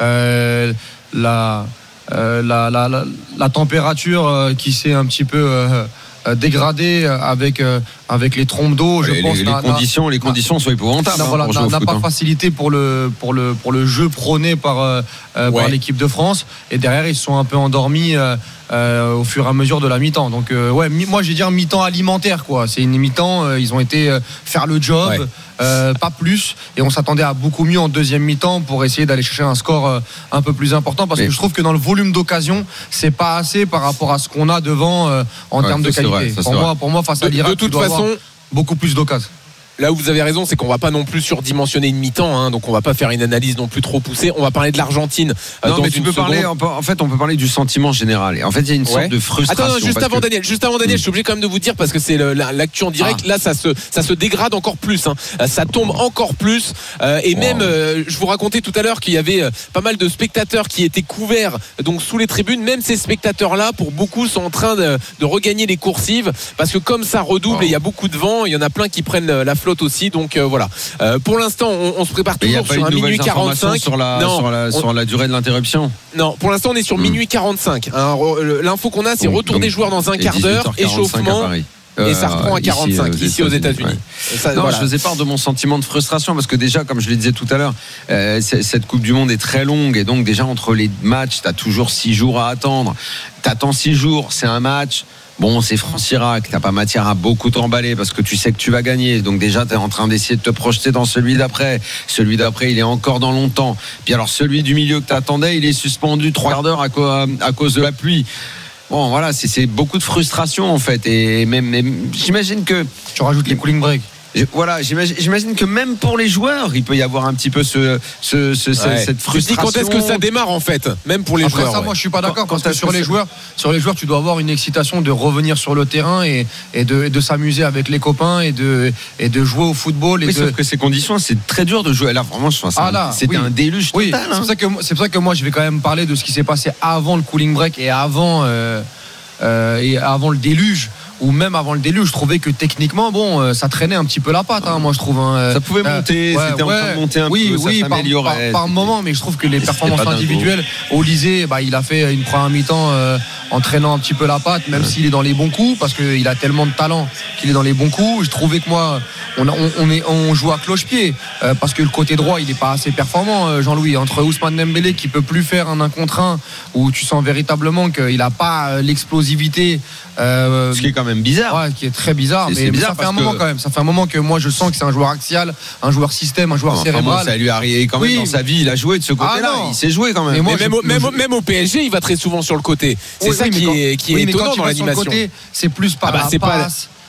Euh, la, euh, la, la, la, la température euh, qui s'est un petit peu euh, dégradée avec euh, avec les trompes d'eau. Je les, pense les, n'a, les conditions, les conditions sont épouvantables. N'a, hein, voilà, n'a, n'a foot, pas hein. facilité pour le pour le pour le jeu prôné par euh, ouais. par l'équipe de France. Et derrière, ils se sont un peu endormis. Euh, Euh, au fur et à mesure de la mi-temps. Donc euh, ouais, mi- moi je vais dire mi-temps alimentaire quoi. C'est une mi-temps, euh, ils ont été euh, faire le job, ouais. euh, pas plus. Et on s'attendait à beaucoup mieux en deuxième mi-temps pour essayer d'aller chercher un score euh, un peu plus important parce Mais... que je trouve que dans le volume d'occasion, c'est pas assez par rapport à ce qu'on a devant euh, en ouais, termes de qualité. Vrai, pour moi, pour moi face à l'Irak, de toute façon, beaucoup plus d'occasions. Là où vous avez raison, c'est qu'on va pas non plus surdimensionner une mi-temps, hein, donc on va pas faire une analyse non plus trop poussée. On va parler de l'Argentine. Euh, non, dans mais une tu peux seconde. parler. En fait, on peut parler du sentiment général. Et en fait, il y a une sorte ouais. de frustration. Attends, non, juste avant que... Daniel, juste avant Daniel, mmh. je suis obligé quand même de vous dire parce que c'est le, la, l'actu en direct. Ah. Là, ça se, ça se dégrade encore plus. Hein. Ça tombe encore plus. Euh, et wow. même, euh, je vous racontais tout à l'heure qu'il y avait euh, pas mal de spectateurs qui étaient couverts donc sous les tribunes. Même ces spectateurs-là, pour beaucoup, sont en train de, de regagner les coursives parce que comme ça redouble wow. et il y a beaucoup de vent, il y en a plein qui prennent la flotte aussi. Donc euh, voilà. Euh, pour l'instant, on, on se prépare toujours sur un minuit quarante-cinq. Sur la, non, sur, la, on... sur la durée de l'interruption. Non, pour l'instant, on est sur mmh. minuit quarante-cinq. Hein, l'info qu'on a, c'est donc, retour donc, des joueurs dans un quart d'heure, échauffement. Euh, et ça reprend à quarante-cinq ici, ici aux États-Unis. Ouais. Ça, non, voilà. Je faisais part de mon sentiment de frustration parce que déjà, comme je le disais tout à l'heure, euh, cette Coupe du Monde est très longue et donc déjà entre les matchs, t'as toujours six jours à attendre. T'attends six jours, c'est un match. Bon, c'est France-Irak, t'as pas matière à beaucoup t'emballer parce que tu sais que tu vas gagner. Donc déjà, t'es en train d'essayer de te projeter dans celui d'après. Celui d'après, il est encore dans longtemps. Puis alors, celui du milieu que t'attendais, il est suspendu trois quarts d'heure à, co- à cause de la pluie. Bon, voilà, c'est, c'est beaucoup de frustration en fait. Et même, même j'imagine que... Tu rajoutes les cooling breaks. Voilà, j'imagine, j'imagine que même pour les joueurs, il peut y avoir un petit peu ce, ce, ce, ouais. cette frustration. Tu dis quand est-ce que ça démarre en fait, même pour les Après joueurs. Ça, ouais. moi, je suis pas d'accord quand, parce que sur les joueurs, sur les joueurs, tu dois avoir une excitation de revenir sur le terrain et, et de, et de s'amuser avec les copains et de, et de jouer au football. Et oui, de... sauf que ces conditions, c'est très dur de jouer. Là, vraiment, je pense, ah, là, c'était oui. un déluge oui. total. C'est, hein. pour ça que, c'est pour ça que moi, je vais quand même parler de ce qui s'est passé avant le cooling break et avant, euh, euh, et avant le déluge. Ou même avant le déluge, je trouvais que techniquement, bon, ça traînait un petit peu la patte, hein, moi je trouve. Hein. Ça pouvait monter, euh, c'était ouais, en train de monter un oui, peu, oui, ça s'améliorait. Par, par, par moment, mais je trouve que les performances individuelles, Olysée, bah, il a fait une première mi-temps euh, en traînant un petit peu la patte, même ouais. s'il est dans les bons coups, parce qu'il a tellement de talent qu'il est dans les bons coups. Je trouvais que moi, on, on, on, est, on joue à cloche-pied, euh, parce que le côté droit, il n'est pas assez performant, euh, Jean-Louis. Entre Ousmane Dembélé qui peut plus faire un un contre un, où tu sens véritablement qu'il n'a pas l'explosivité. Euh, Ce qui est quand même bizarre. Ouais, qui est très bizarre. C'est, mais, c'est bizarre mais ça fait un moment que... quand même. Ça fait un moment que moi je sens que c'est un joueur axial, un joueur système, un joueur enfin, cérébral. Moi, ça lui est arrivé quand même oui. dans sa vie. Il a joué de ce côté-là. Ah, il s'est joué quand même. Mais, moi, mais même, je... même, même au P S G, il va très souvent sur le côté. C'est oui, ça oui, qui, quand, est, qui oui, est étonnant dans l'animation. Côté, c'est plus par ah bah, la passe.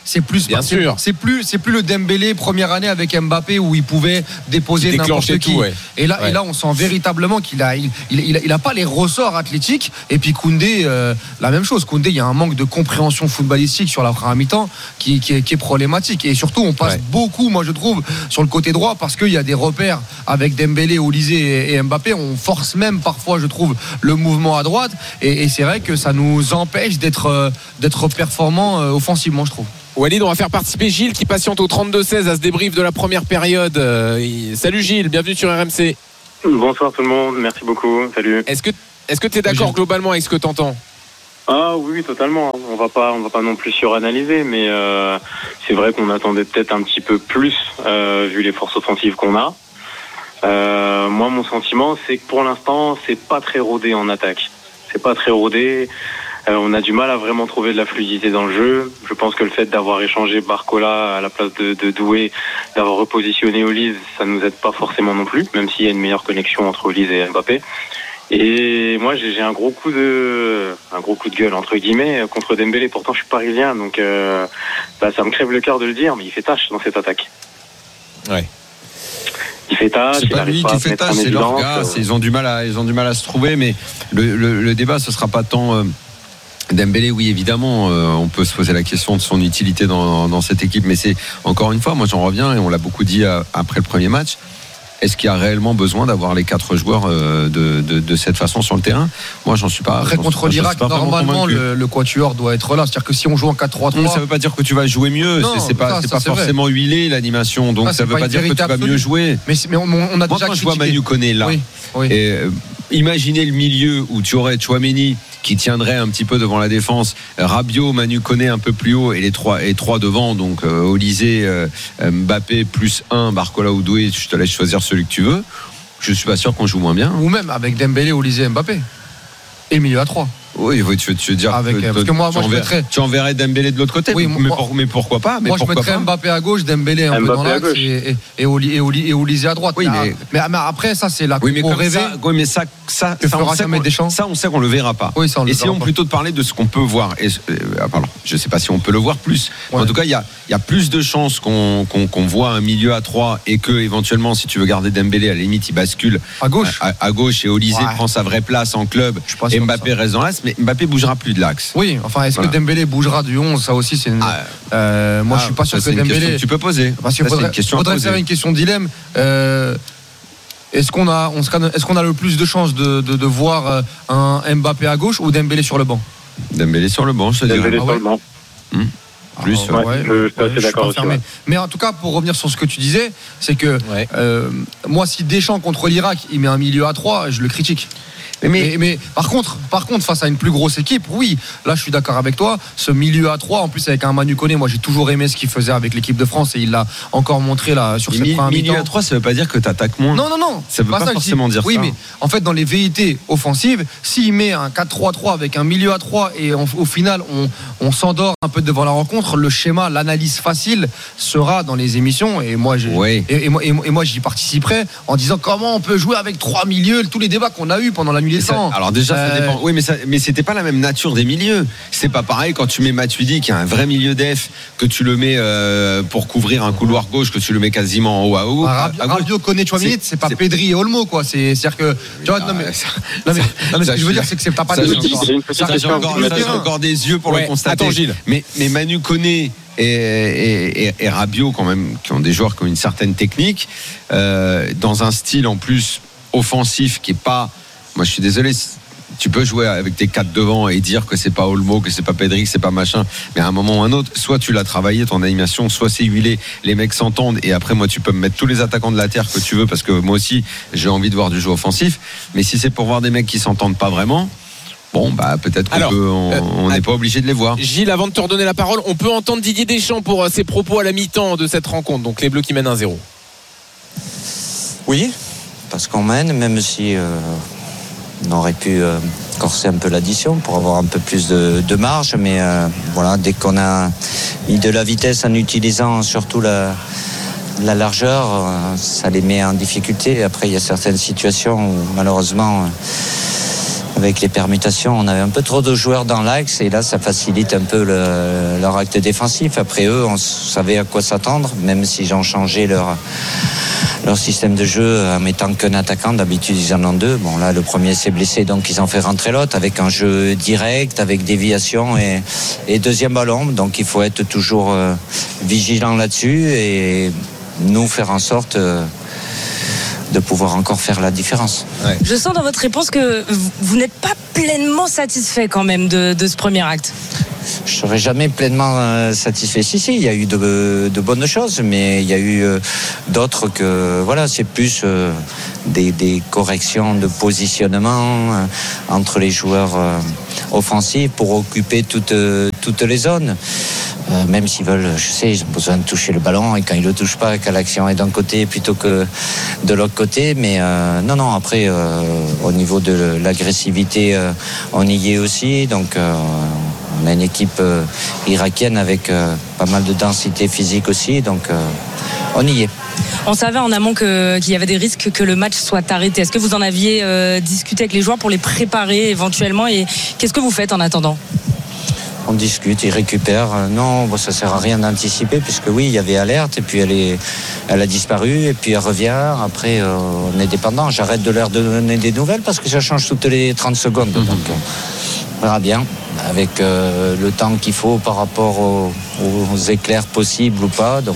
c'est plus Bien c'est, sûr. c'est plus c'est plus le Dembélé première année avec Mbappé où il pouvait déposer Qui n'importe qui. tout, ouais. Et là Ouais. et là on sent véritablement qu'il a il, il, il a il a pas les ressorts athlétiques. Et puis Koundé euh, la même chose. Koundé, il y a un manque de compréhension footballistique sur la première mi-temps qui, qui, est, qui est problématique. Et surtout on passe Ouais. beaucoup, moi je trouve, sur le côté droit parce qu'il y a des repères avec Dembélé, Olysée et, et Mbappé. On force même parfois, je trouve, le mouvement à droite. Et, et c'est vrai que ça nous empêche d'être euh, d'être performants euh, offensivement, je trouve. Walid, on va faire participer Gilles qui patiente au trente-deux seize à ce débrief de la première période. Euh, il- Salut Gilles, bienvenue sur R M C. Bonsoir tout le monde, merci beaucoup, salut. Est-ce que est-ce que tu es d'accord Gilles. globalement avec ce que tu entends? Ah oui, oui, totalement. On va pas, on va pas non plus suranalyser, mais euh, c'est vrai qu'on attendait peut-être un petit peu plus euh, vu les forces offensives qu'on a. Euh, moi, mon sentiment, c'est que pour l'instant, c'est pas très rodé en attaque. C'est pas très rodé. Euh, on a du mal à vraiment trouver de la fluidité dans le jeu. Je pense que le fait d'avoir échangé Barcola à la place de, de Doué, d'avoir repositionné Olise, ça nous aide pas forcément non plus, même s'il y a une meilleure connexion entre Olise et Mbappé. Et moi, j'ai j'ai un gros coup de, un gros coup de gueule entre guillemets contre Dembélé. Pourtant, je suis parisien, donc euh, bah, ça me crève le cœur de le dire, mais il fait tâche dans cette attaque. Ouais. Il fait tâche. C'est il pas arrive lui pas qui à se fait mettre tâche, en c'est leur évidence. gars. Euh, C'est- Ils ont du mal à, ils ont du mal à se trouver, mais le, le, le débat, ce sera pas tant. euh, Dembélé, oui, évidemment, euh, on peut se poser la question de son utilité dans, dans cette équipe, mais c'est encore une fois, moi j'en reviens et on l'a beaucoup dit euh, après le premier match. Est-ce qu'il y a réellement besoin d'avoir les quatre joueurs euh, de, de, de cette façon sur le terrain? Moi, j'en suis pas. Après, j'en contre suis pas- l'Irak, j'en suis pas vraiment normalement, convaincu. le, le quatuor doit être là. C'est-à-dire que si on joue en quatre trois trois. Non, mais ça veut pas dire que tu vas jouer mieux. Non, c'est c'est pas, ça, c'est ça, pas c'est vrai. forcément huilé l'animation. Donc Ah, ça c'est veut pas pas une dire que tu vérité vas mieux absolue. jouer. Mais, c'est- mais on, on a Moi, déjà quand je vois critiqué. Manu Koné là, Oui, oui. et, euh, imaginez le milieu où tu aurais Chouameni qui tiendrait un petit peu devant la défense, Rabiot, Manu Koné un peu plus haut et les trois et trois devant, donc euh, Olysée, euh, Mbappé plus un, Barcola ou Doué, je te laisse choisir celui que tu veux. Je suis pas sûr qu'on joue moins bien. Ou même avec Dembélé, Olysée, Mbappé. Et le milieu à trois. Oui, oui, tu veux, tu veux dire Avec, que, parce que moi, tu, moi, je enverrais, mettrais- tu enverrais Dembélé de l'autre côté. Oui, mais, moi- pour- mais pourquoi pas mais Moi, je pourquoi mettrais pas Mbappé à gauche, Dembélé un peu Mbappé dans à l'axe gauche. et, et, et, Oli- et, Oli- et Olysée à droite. Oui, mais, mais- mais, mais après, ça, c'est la Oui, mais coupe au comme rêvé. ça, oui, mais ça, ça, Que ça, fera on sait jamais qu'on- Deschamps. ça, on sait qu'on le verra pas. Oui, ça, on le Essayons verra pas. plutôt de parler de ce qu'on peut voir. Et, euh, pardon, je sais pas si on peut le voir plus. Ouais. En tout cas, il y a, il y a plus de chances qu'on qu'on qu'on voit un milieu à trois et que éventuellement, si tu veux garder Dembélé, à la limite, il bascule À gauche. à, à gauche et Olysée Ouais. prend sa vraie place en club. Je suis pas Et sûr de Mbappé ça. reste dans l'axe, mais Mbappé bougera plus de l'axe. Oui, enfin, est-ce Voilà. que Dembélé bougera du onze? Ça aussi, c'est une. Ah, euh, moi, Ah, je suis pas sûr ça, que c'est une question Dembélé. que tu peux poser. Parce qu'il Ça, c'est faudrait, une question à faudrait poser. faire une question de dilemme. Euh, est-ce qu'on a, on se- est-ce qu'on a le plus de chances de, de, de voir euh, un Mbappé à gauche ou Dembélé sur le banc? Dembélé sur le banc, je te dirais. Dembélé Ah sur ouais. le banc. Plus, Ah, Ouais, ouais, je- je suis assez ouais, d'accord pas aussi, fermé. ouais. Mais en tout cas, pour revenir sur ce que tu disais, c'est que Ouais. euh, moi, si Deschamps contre l'Irak, il met un milieu à trois, je le critique. Mais- Mais, mais par contre, par contre, face à une plus grosse équipe, oui, là, je suis d'accord avec toi. Ce milieu à trois, en plus avec un Manu Koné, moi, j'ai toujours aimé ce qu'il faisait avec l'équipe de France et il l'a encore montré là sur Mais cette mi- première milieu mi-temps. à trois, ça veut pas dire que tu attaques moins. Non, non, non. Ça veut pas que je forcément dis. dire oui, ça. mais en fait, dans les velléités offensives, s'il met un quatre trois trois avec un milieu à trois et on- au final, on, on s'endort un peu devant la rencontre, le schéma, l'analyse facile sera dans les émissions. Et moi, j'ai- Oui. et, et moi, et moi- et moi, j'y participerai en disant comment on peut jouer avec trois milieux, tous les débats qu'on a eu pendant la nuit des Ça- temps. alors déjà, ça Euh, dépend. Oui, mais, ça, mais c'était pas la même nature des milieux. C'est pas pareil quand tu mets Matuidi, qui est un vrai milieu def, que tu le mets euh, pour couvrir un couloir gauche, que tu le mets quasiment en haut à haut. Bah, à- Rabiot, à gauche. Rabiot connaît Chouamini, C'est- c'est pas c'est- Pedri et Olmo, quoi. C'est, c'est-à-dire que, tu vois, non mais, non mais, non, mais ce que je veux dire, c'est que c'est t'as pas Ça, de. j'ai J'ai une petite Ça, j'ai question. encore, Je ça, j'ai encore des yeux pour Ouais, le constater. attends, Gilles. Mais, mais Manu Koné et, et, et, et Rabiot, quand même, qui ont des joueurs qui ont une certaine technique, euh, dans un style en plus offensif qui est pas. Moi, je suis désolé. Tu peux jouer avec tes quatre devant et dire que c'est pas Olmo, que c'est pas Pedri, que c'est pas machin, mais à un moment ou à un autre, soit tu l'as travaillé ton animation, soit c'est huilé, les mecs s'entendent et après moi tu peux me mettre tous les attaquants de la terre que tu veux parce que moi aussi j'ai envie de voir du jeu offensif, mais si c'est pour voir des mecs qui s'entendent pas vraiment, bon bah peut-être qu'on Alors, peut, on euh, on n'est pas obligé de les voir. Gilles, avant de te redonner la parole, on peut entendre Didier Deschamps pour euh, ses propos à la mi-temps de cette rencontre. Donc les Bleus qui mènent un zéro. Oui, parce qu'on mène, même si euh, on aurait pu euh, corser un peu l'addition pour avoir un peu plus de, de marge, mais euh, voilà, dès qu'on a mis de la vitesse en utilisant surtout la, la largeur, euh, ça les met en difficulté. Après, il y a certaines situations où malheureusement, euh, avec les permutations, on avait un peu trop de joueurs dans l'axe et là ça facilite un peu le, leur acte défensif. Après eux, on savait à quoi s'attendre, même s'ils ont changé leur, leur système de jeu en mettant qu'un attaquant. D'habitude ils en ont deux. Bon là le premier s'est blessé, donc ils ont fait rentrer l'autre avec un jeu direct, avec déviation et, et deuxième ballon. Donc il faut être toujours euh, vigilant là-dessus et nous faire en sorte euh, de pouvoir encore faire la différence. Ouais. Je sens dans votre réponse que vous n'êtes pas pleinement satisfait quand même de, de ce premier acte. Je ne serai jamais pleinement euh, satisfait. Si, si, il y a eu de, de bonnes choses, mais il y a eu euh, d'autres que, voilà, c'est plus euh, des, des corrections de positionnement euh, entre les joueurs euh, offensifs pour occuper toutes, euh, toutes les zones. Euh, même s'ils veulent, je sais, ils ont besoin de toucher le ballon et quand ils ne le touchent pas, quand l'action est d'un côté plutôt que de l'autre côté. Mais euh, non, non, après, euh, au niveau de l'agressivité, euh, on y est aussi. Donc, euh, on a une équipe euh, irakienne avec euh, pas mal de densité physique aussi. Donc, euh, on y est. On savait en amont que, qu'il y avait des risques que le match soit arrêté. Est-ce que vous en aviez euh, discuté avec les joueurs pour les préparer éventuellement et qu'est-ce que vous faites en attendant ? On discute, ils récupèrent. Non, bon, ça ne sert à rien d'anticiper puisque oui, il y avait alerte et puis elle, est, elle a disparu et puis elle revient. Après, euh, on est dépendant. J'arrête de leur donner des nouvelles parce que ça change toutes les trente secondes. Mm-hmm. Donc, on verra bien avec euh, le temps qu'il faut par rapport aux, aux éclairs possibles ou pas. Donc,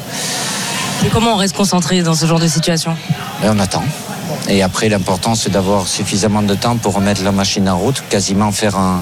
euh... et comment on reste concentré dans ce genre de situation ? Et on attend. Et après, l'important, c'est d'avoir suffisamment de temps pour remettre la machine en route, quasiment faire un...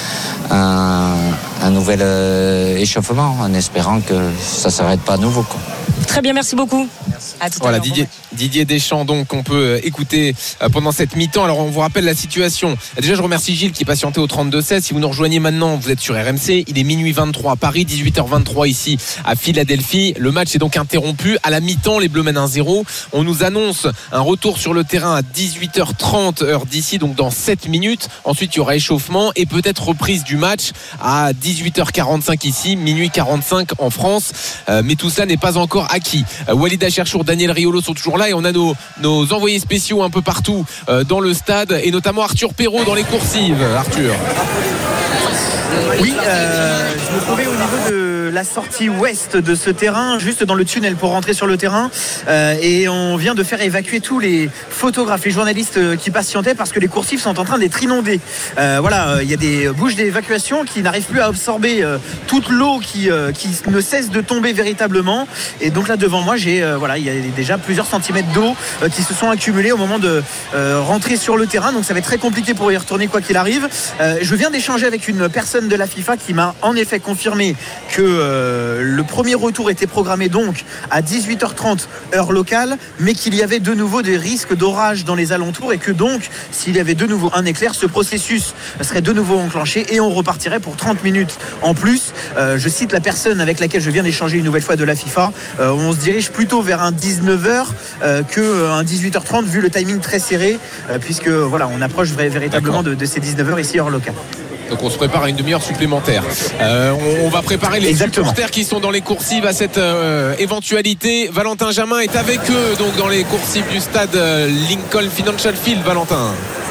Un, un nouvel euh, échauffement en espérant que ça ne s'arrête pas à nouveau, quoi. Très bien, merci beaucoup. À tout voilà, à l'heure. Didier, Didier Deschamps, donc, qu'on peut écouter pendant cette mi-temps. Alors, on vous rappelle la situation. Déjà, je remercie Gilles qui est patienté au trente-deux seize. Si vous nous rejoignez maintenant, vous êtes sur R M C. Il est minuit vingt-trois à Paris, dix-huit heures vingt-trois ici à Philadelphie. Le match est donc interrompu. À la mi-temps, les Bleus mènent un zéro. On nous annonce un retour sur le terrain à dix-huit heures trente heure d'ici, donc dans sept minutes. Ensuite, il y aura échauffement et peut-être reprise du match à dix-huit heures quarante-cinq ici, minuit quarante-cinq en France. Euh, mais tout cela n'est pas encore acquis. Euh, Walid Acharchour, Daniel Riolo sont toujours là et on a nos, nos envoyés spéciaux un peu partout euh, dans le stade et notamment Arthur Perrault dans les coursives. Arthur. Oui, euh, je me trouvais au niveau de la sortie ouest de ce terrain, juste dans le tunnel pour rentrer sur le terrain. Euh, et on vient de faire évacuer tous les photographes, les journalistes qui patientaient parce que les coursives sont en train d'être inondées. Euh, voilà, il y a des bouches d'évacuation qui n'arrivent plus à absorber euh, toute l'eau qui, euh, qui ne cesse de tomber véritablement. Et donc là devant moi, j'ai euh, voilà, il y a déjà plusieurs centimètres d'eau euh, qui se sont accumulés au moment de euh, rentrer sur le terrain. Donc ça va être très compliqué pour y retourner quoi qu'il arrive. Euh, je viens d'échanger avec une personne de la FIFA qui m'a en effet confirmé que euh, le premier retour était programmé donc à dix-huit heures trente heure locale, mais qu'il y avait de nouveau des risques d'orage dans les alentours et que donc s'il y avait de nouveau un éclair, ce processus serait de nouveau enclenché et on repartirait pour trente minutes en plus. Euh, je cite la personne avec laquelle je viens d'échanger une nouvelle fois de la FIFA. Euh, on se dirige plutôt vers un dix-neuf heures euh, qu'un dix-huit heures trente vu le timing très serré euh, puisque voilà, on approche véritablement de, de ces dix-neuf heures ici hors locale. Donc on se prépare à une demi-heure supplémentaire. Euh, on, on va préparer les Exactement. supporters qui sont dans les coursives à cette euh, éventualité. Valentin Jamin est avec eux donc dans les coursives du stade euh, Lincoln Financial Field. Valentin.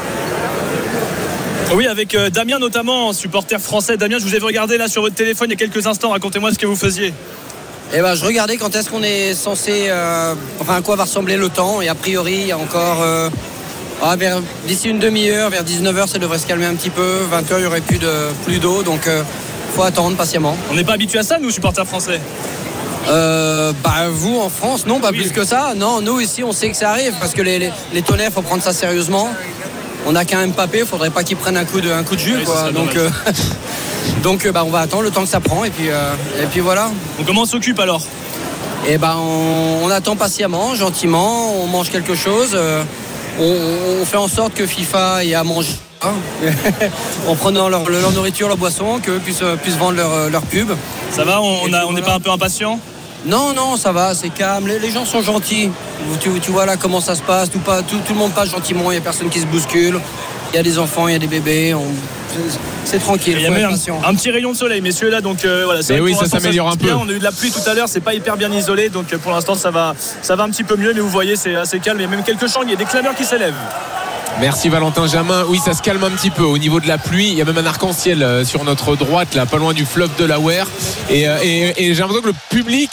Oui, avec euh, Damien notamment, supporter français. Damien, je vous ai vu regarder là sur votre téléphone il y a quelques instants. Racontez-moi ce que vous faisiez. Eh ben, je regardais quand est-ce qu'on est censé, euh, enfin à quoi va ressembler le temps. Et a priori, il y a encore euh, ah, vers, d'ici une demi-heure, vers dix-neuf heures, ça devrait se calmer un petit peu. vingt heures, il n'y aurait plus, de, plus d'eau, donc il euh, faut attendre patiemment. On n'est pas habitué à ça, nous, supporters français. Euh, bah vous en France, non, pas oui. plus que ça. Non, nous ici, on sait que ça arrive parce que les, les, les tonnerres, faut prendre ça sérieusement. On n'a qu'un Mbappé, il faudrait pas qu'il prenne un coup de, un coup de jus, oui, quoi. Donc, euh, donc bah, on va attendre le temps que ça prend et puis, euh, et puis voilà. Donc comment on s'occupe alors? Et ben on, on attend patiemment, gentiment, on mange quelque chose, euh, on, on fait en sorte que FIFA ait à manger. En prenant leur, leur nourriture, leur boisson, qu'eux puissent, puissent vendre leur, leur pub. Ça va, on n'est voilà. pas un peu impatient? Non, non, ça va, c'est calme. Les, les gens sont gentils. Tu, tu vois là comment ça se passe. Tout, pas, tout, tout le monde passe gentiment. Il n'y a personne qui se bouscule. Il y a des enfants, il y a des bébés. On... C'est tranquille. Il y a même un, un petit rayon de soleil, messieurs, là. Donc euh, voilà. Mais oui, ça s'améliore un peu. On a eu de la pluie tout à l'heure. C'est pas hyper bien isolé. Donc pour l'instant, ça va, ça va un petit peu mieux. Mais vous voyez, c'est assez calme. Il y a même quelques champs. Il y a des clameurs qui s'élèvent. Merci Valentin Jamin. Oui, ça se calme un petit peu au niveau de la pluie. Il y a même un arc-en-ciel sur notre droite, là, pas loin du fleuve Delaware. Et, et, et j'ai l'impression que le public.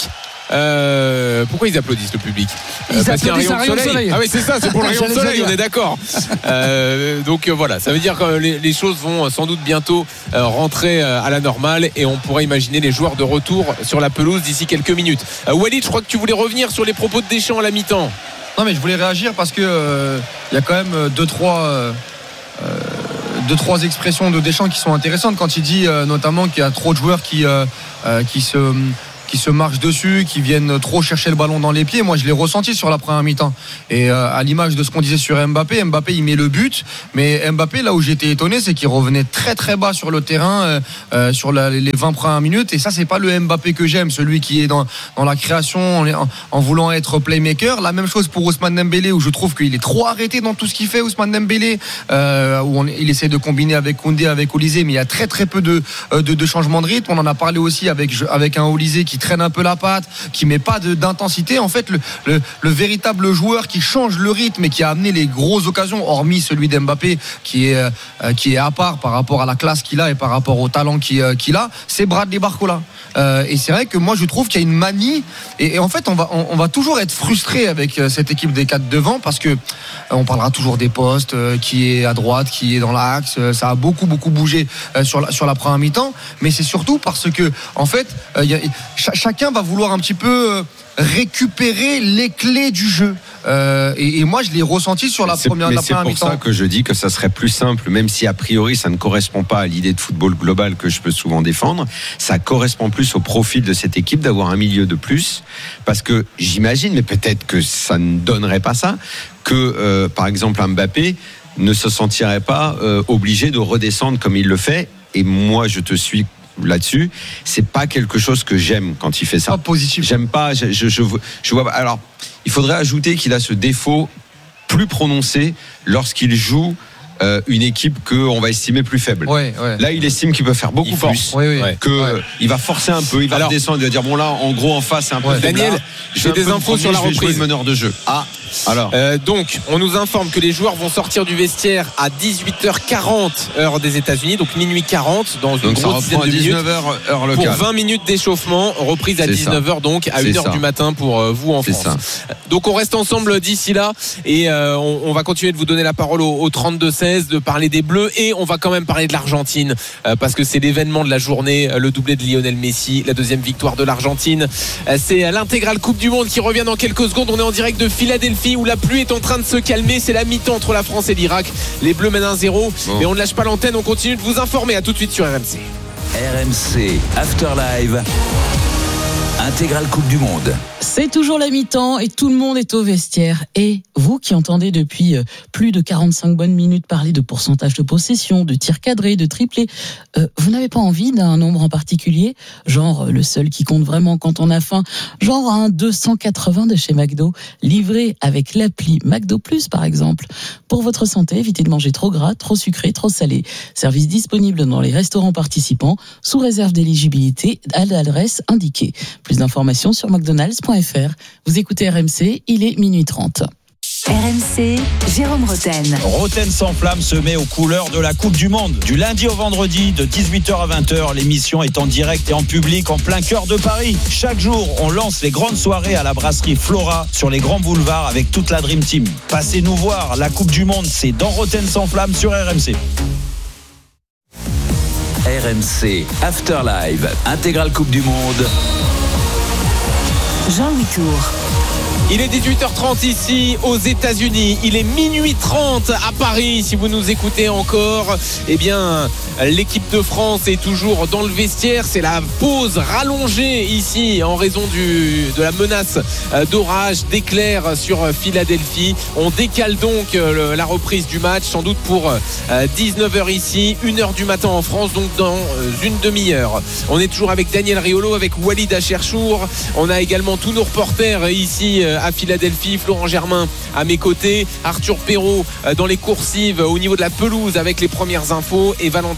Euh, pourquoi ils applaudissent le public? Ils Parce qu'il y a un applaudissent rayon de soleil. soleil. Ah oui, c'est ça, c'est pour le rayon de soleil, on est d'accord. Euh, donc euh, voilà, ça veut dire que les, les choses vont sans doute bientôt euh, rentrer euh, à la normale et on pourrait imaginer les joueurs de retour sur la pelouse d'ici quelques minutes. Euh, Walid, je crois que tu voulais revenir sur les propos de Deschamps à la mi-temps. Non mais je voulais réagir parce que il euh, y a quand même deux trois euh, deux trois expressions de Deschamps qui sont intéressantes quand il dit euh, notamment qu'il y a trop de joueurs qui euh, euh, qui se qui se marchent dessus, qui viennent trop chercher le ballon dans les pieds. Moi, je l'ai ressenti sur la première mi-temps. Et euh, à l'image de ce qu'on disait sur Mbappé, Mbappé, il met le but. Mais Mbappé, là où j'étais étonné, c'est qu'il revenait très très bas sur le terrain euh, euh, sur la, les vingt premières minutes. Et ça, c'est pas le Mbappé que j'aime, celui qui est dans, dans la création, en, en voulant être playmaker. La même chose pour Ousmane Dembélé, où je trouve qu'il est trop arrêté dans tout ce qu'il fait, Ousmane Dembélé, euh, où on, il essaie de combiner avec Koundé, avec Olysée, mais il y a très très peu de, de, de changements de rythme. On en a parlé aussi avec, avec un Olysée qui traîne un peu la patte, qui met pas de, d'intensité. En fait, le, le, le véritable joueur qui change le rythme et qui a amené les grosses occasions, hormis celui d'Mbappé qui est, euh, qui est à part par rapport à la classe qu'il a et par rapport au talent qu'il, euh, qu'il a, c'est Bradley Barcola. Euh, et c'est vrai que moi je trouve qu'il y a une manie et, et en fait on va, on, on va toujours être frustré avec euh, cette équipe des quatre devant parce que euh, on parlera toujours des postes, euh, qui est à droite, qui est dans l'axe, euh, ça a beaucoup beaucoup bougé euh, sur, la, sur la première mi-temps, mais c'est surtout parce que en fait euh, y a, ch- chacun va vouloir un petit peu euh, récupérer les clés du jeu. Euh, et, et moi je l'ai ressenti sur la c'est, première, mais la c'est première pour mi-temps. ça que je dis que ça serait plus simple, même si a priori ça ne correspond pas à l'idée de football global que je peux souvent défendre. Ça correspond plus au profil de cette équipe d'avoir un milieu de plus, parce que j'imagine, mais peut-être que ça ne donnerait pas ça, que euh, par exemple Mbappé ne se sentirait pas euh, obligé de redescendre comme il le fait. Et moi je te suis là-dessus, c'est pas quelque chose que j'aime quand il fait ça. Pas positif. J'aime pas. Je, je, je, je vois. Alors, il faudrait ajouter qu'il a ce défaut plus prononcé lorsqu'il joue euh, une équipe qu'on va estimer plus faible. Ouais, ouais. Là, il estime qu'il peut faire beaucoup il plus. Oui, oui. Que ouais. il va forcer un peu. Il va Alors, descendre. Il va dire bon là, en gros, en face, c'est un peu ouais. faible. Daniel, j'ai des infos sur la reprise. Je vais jouer le meneur de jeu. Ah. Alors. Euh, donc, on nous informe que les joueurs vont sortir du vestiaire à dix-huit heures quarante heure des États-Unis, donc minuit quarante dans une donc grosse dizaine de minutes. dix-neuf heures heure locale. Pour vingt minutes d'échauffement, reprise à c'est dix-neuf heures ça. donc à c'est une heure ça. du matin pour euh, vous en c'est France. Ça. Donc on reste ensemble d'ici là et euh, on, on va continuer de vous donner la parole au, au trente-deux seize, de parler des Bleus et on va quand même parler de l'Argentine euh, parce que c'est l'événement de la journée, le doublé de Lionel Messi, la deuxième victoire de l'Argentine. Euh, c'est l'intégrale Coupe du Monde qui revient dans quelques secondes. On est en direct de Philadelphie où la pluie est en train de se calmer, c'est la mi-temps entre la France et l'Irak. Les Bleus mènent un zéro, bon. Mais on ne lâche pas l'antenne, on continue de vous informer. À tout de suite sur R M C. R M C After Live, intégrale Coupe du Monde. C'est toujours la mi-temps et tout le monde est au vestiaire. Et vous qui entendez depuis plus de quarante-cinq bonnes minutes parler de pourcentage de possession, de tirs cadrés, de triplés, euh, vous n'avez pas envie d'un nombre en particulier, genre le seul qui compte vraiment quand on a faim, genre un deux cent quatre-vingts de chez McDo, livré avec l'appli McDo Plus par exemple. Pour votre santé, évitez de manger trop gras, trop sucré, trop salé. Service disponible dans les restaurants participants, sous réserve d'éligibilité à l'adresse indiquée. Plus d'informations sur mcdonalds point f r. Vous écoutez R M C, il est minuit trente. R M C, Jérôme Roten. Roten sans flamme se met aux couleurs de la Coupe du Monde. Du lundi au vendredi, de dix-huit heures à vingt heures, l'émission est en direct et en public en plein cœur de Paris. Chaque jour, on lance les grandes soirées à la brasserie Flora sur les grands boulevards avec toute la Dream Team. Passez nous voir, la Coupe du Monde, c'est dans Roten sans flamme sur R M C. R M C After Live, intégrale Coupe du Monde. Jean-Louis Tour. Il est dix-huit heures trente ici aux États-Unis. Il est minuit trente à Paris. Si vous nous écoutez encore, eh bien, l'équipe de France est toujours dans le vestiaire. C'est la pause rallongée ici en raison du, de la menace d'orage, d'éclairs sur Philadelphie. On décale donc la reprise du match, sans doute pour dix-neuf heures ici, une heure du matin en France, donc dans une demi-heure. On est toujours avec Daniel Riolo, avec Walid Acherchour. On a également tous nos reporters ici à Philadelphie, Florent Germain à mes côtés, Arthur Perrault dans les coursives au niveau de la pelouse avec les premières infos et Valentin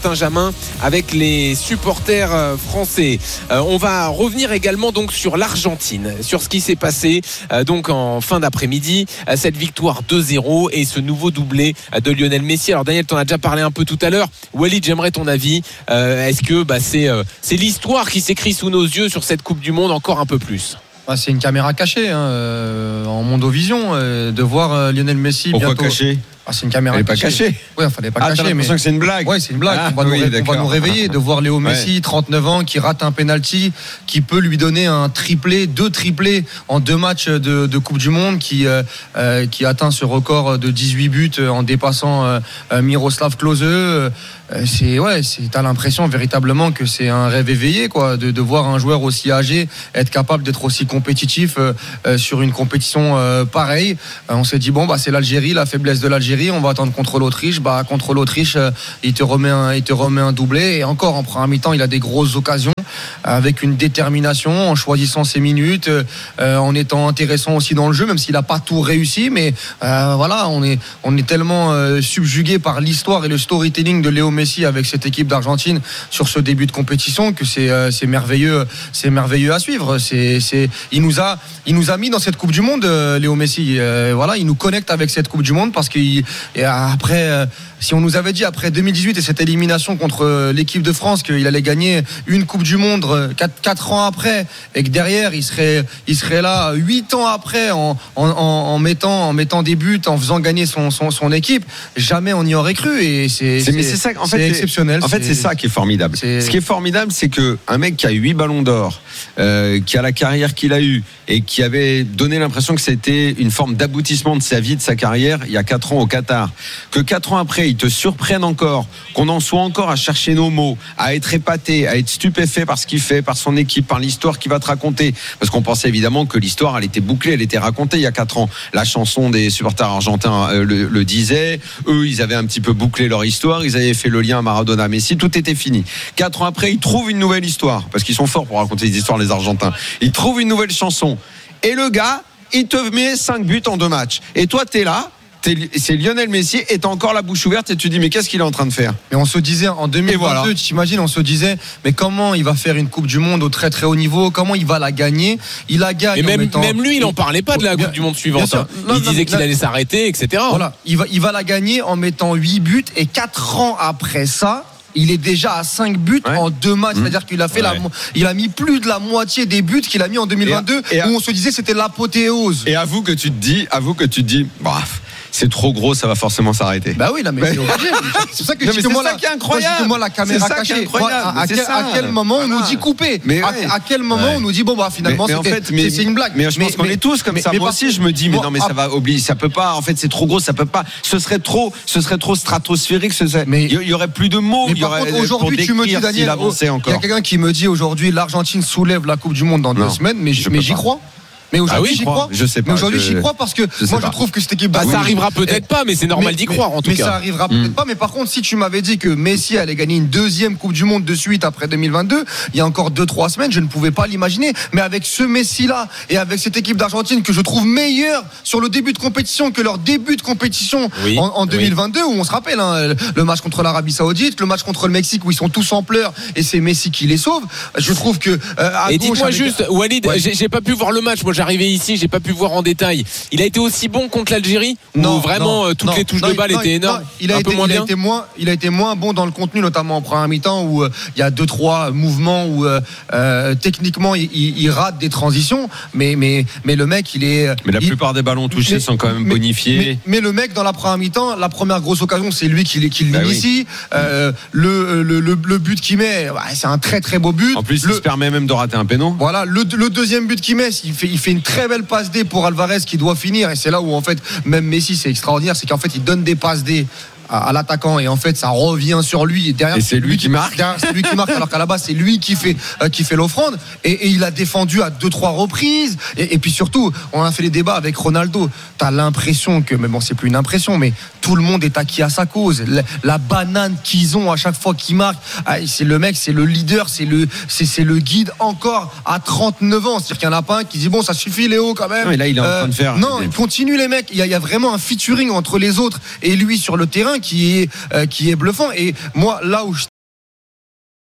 Saint-Jamin avec les supporters français. Euh, on va revenir également donc sur l'Argentine, sur ce qui s'est passé euh, donc en fin d'après-midi, euh, cette victoire deux zéro et ce nouveau doublé euh, de Lionel Messi. Alors Daniel, t'en as déjà parlé un peu tout à l'heure. Walid, j'aimerais ton avis. Euh, est-ce que bah, c'est, euh, c'est l'histoire qui s'écrit sous nos yeux sur cette Coupe du Monde encore un peu plus? Bah, c'est une caméra cachée hein, euh, en mondovision euh, de voir euh, Lionel Messi. Pourquoi bientôt caché? Ah, c'est une caméra elle n'est pas cachée. cachée. Ouais, fallait pas ah, cacher. T'as l'impression mais que c'est une blague. Ouais, c'est une blague. Ah, on, va oui, nous, on va nous réveiller de voir Léo Messi, ouais. trente-neuf ans, qui rate un penalty, qui peut lui donner un triplé, deux triplés en deux matchs de, de Coupe du Monde, qui euh, euh, qui atteint ce record de dix-huit buts en dépassant euh, Miroslav Klose. Euh, c'est ouais, c'est t'as l'impression véritablement que c'est un rêve éveillé quoi, de, de voir un joueur aussi âgé être capable d'être aussi compétitif euh, euh, sur une compétition euh, pareille. Euh, on s'est dit bon bah c'est l'Algérie, la faiblesse de l'Algérie, on va attendre contre l'Autriche. Bah contre l'Autriche, euh, il te remet un, il te remet un doublé et encore en première mi-temps, il a des grosses occasions avec une détermination, en choisissant ses minutes, euh, en étant intéressant aussi dans le jeu, même s'il n'a pas tout réussi, mais euh, voilà, on est on est tellement euh, subjugué par l'histoire et le storytelling de Léo Messi avec cette équipe d'Argentine sur ce début de compétition que c'est euh, c'est merveilleux, c'est merveilleux à suivre. C'est c'est il nous a il nous a mis dans cette Coupe du Monde, euh, Léo Messi. Euh, voilà, il nous connecte avec cette Coupe du Monde parce qu'après euh, si on nous avait dit après deux mille dix-huit et cette élimination contre l'équipe de France qu'il allait gagner une Coupe du Monde quatre ans après et que derrière il serait il serait là huit ans après en, en, en mettant en mettant des buts, en faisant gagner son, son, son équipe, jamais on y aurait cru. Et c'est, c'est, mais c'est ça en fait, c'est exceptionnel. En fait c'est, c'est ça qui est formidable. C'est... Ce qui est formidable, c'est que un mec qui a huit ballons d'or, euh, qui a la carrière qu'il a eue et qui avait donné l'impression que c'était une forme d'aboutissement de sa vie, de sa carrière il y a quatre ans au Qatar, que quatre ans après il te surprenne encore, qu'on en soit encore à chercher nos mots, à être épaté, à être stupéfait par ce qu'il fait, par son équipe, par l'histoire qu'il va te raconter, parce qu'on pensait évidemment que l'histoire elle était bouclée, elle était racontée il y a quatre ans. La chanson des supporters argentins euh, le, le disait, eux ils avaient un petit peu bouclé leur histoire, ils avaient fait le lien Maradona Messi, tout était fini. Quatre ans après ils trouvent une nouvelle histoire, parce qu'ils sont forts pour raconter des histoires les Argentins, ils trouvent une nouvelle chanson et le gars il te met cinq buts en deux matchs et toi t'es là, c'est Lionel Messi et t'as encore la bouche ouverte et tu te dis mais qu'est-ce qu'il est en train de faire? Et on se disait en deux mille vingt-deux, voilà. Tu t'imagines, on se disait mais comment il va faire une Coupe du Monde au très très haut niveau, comment il va la gagner? Il la gagne. Et même, mettant... même lui, il n'en parlait pas de la Coupe du Monde suivante. Hein. Non, il non, disait non, qu'il non, allait s'arrêter, et cetera. Voilà, il va, il va la gagner en mettant huit buts et quatre ans après ça. Il est déjà à cinq buts ouais. en deux matchs, mmh. c'est-à-dire qu'il a fait ouais. la, il a mis plus de la moitié des buts qu'il a mis en deux mille vingt-deux, et à, et à, où on se disait c'était l'apothéose. Et avoue que tu te dis, avoue que tu te dis, bref. C'est trop gros, ça va forcément s'arrêter. Bah oui, là, mais c'est obligé. C'est pour ça que non, je dis que moi, ça qui est incroyable. Moi, la caméra cachée. À, à, quel, à quel moment on nous dit couper? Mais à, ouais. à quel moment ouais. on nous dit bon bah finalement mais, mais en fait, mais, c'est une blague. Mais je pense mais, qu'on mais, est tous comme mais, ça. Mais moi aussi, je me dis mais non mais ça va oublier, ça peut pas. En fait, c'est trop gros, ça peut pas. Ce serait trop, ce serait trop stratosphérique. Mais il y aurait plus de mots. Mais par contre, aujourd'hui, tu me dis Daniel, il y a quelqu'un qui me dit aujourd'hui l'Argentine soulève la Coupe du Monde dans deux semaines, mais j'y crois. Mais aujourd'hui, ah oui, j'y crois. Je sais pas. Mais aujourd'hui, j'y crois parce que je moi, je trouve que cette équipe. Bah, ça arrivera peut-être pas, mais c'est normal mais, d'y croire en tout mais cas. Mais ça arrivera peut-être mmh. pas. Mais par contre, si tu m'avais dit que Messi allait gagner une deuxième Coupe du Monde de suite après deux mille vingt-deux, il y a encore deux trois semaines, je ne pouvais pas l'imaginer. Mais avec ce Messi-là et avec cette équipe d'Argentine que je trouve meilleure sur le début de compétition que leur début de compétition oui. en, en deux mille vingt-deux, oui. où on se rappelle hein, le match contre l'Arabie Saoudite, le match contre le Mexique où ils sont tous en pleurs et c'est Messi qui les sauve. Je trouve que. Euh, à et dites-moi juste, avec... Walid, ouais. j'ai, j'ai pas pu voir le match. Moi, j'arrivais ici, j'ai pas pu voir en détail. Il a été aussi bon contre l'Algérie non, ou vraiment non, toutes non, les touches non, de balle non, étaient énormes? Non, il a, été, il, a été moins, il a été moins bon dans le contenu, notamment en première mi-temps où il euh, y a deux trois mouvements où euh, euh, techniquement il, il, il rate des transitions, mais mais mais le mec il est. Mais la il, plupart des ballons touchés mais, sont quand même mais, bonifiés. Mais, mais le mec dans la première mi-temps, la première grosse occasion, c'est lui qui, qui bah l'initie. Oui. Euh, le, le, le le but qu'il met, bah, c'est un très très beau but. En plus, le, il se permet même de rater un péno. Voilà, le, le deuxième but qu'il met, il fait il fait une très belle passe D pour Alvarez qui doit finir, et c'est là où en fait même Messi c'est extraordinaire, c'est qu'en fait il donne des passes D à, à l'attaquant et en fait ça revient sur lui et derrière et c'est, c'est lui, lui qui marque c'est lui qui marque alors qu'à la base c'est lui qui fait euh, qui fait l'offrande et, et il a défendu à deux trois reprises et, et puis surtout on a fait les débats avec Ronaldo, t'as l'impression que mais bon c'est plus une impression mais tout le monde est acquis à sa cause, la, la banane qu'ils ont à chaque fois qu'ils marquent, ah, c'est le mec, c'est le leader, c'est le c'est, c'est le guide encore à trente-neuf ans, c'est-à-dire qu'il y en a pas un qui dit bon ça suffit Léo quand même. Non, mais là il est en euh, train de faire non il continue les mecs, il y, a, il y a vraiment un featuring entre les autres et lui sur le terrain qui est euh, qui est bluffant et moi là où je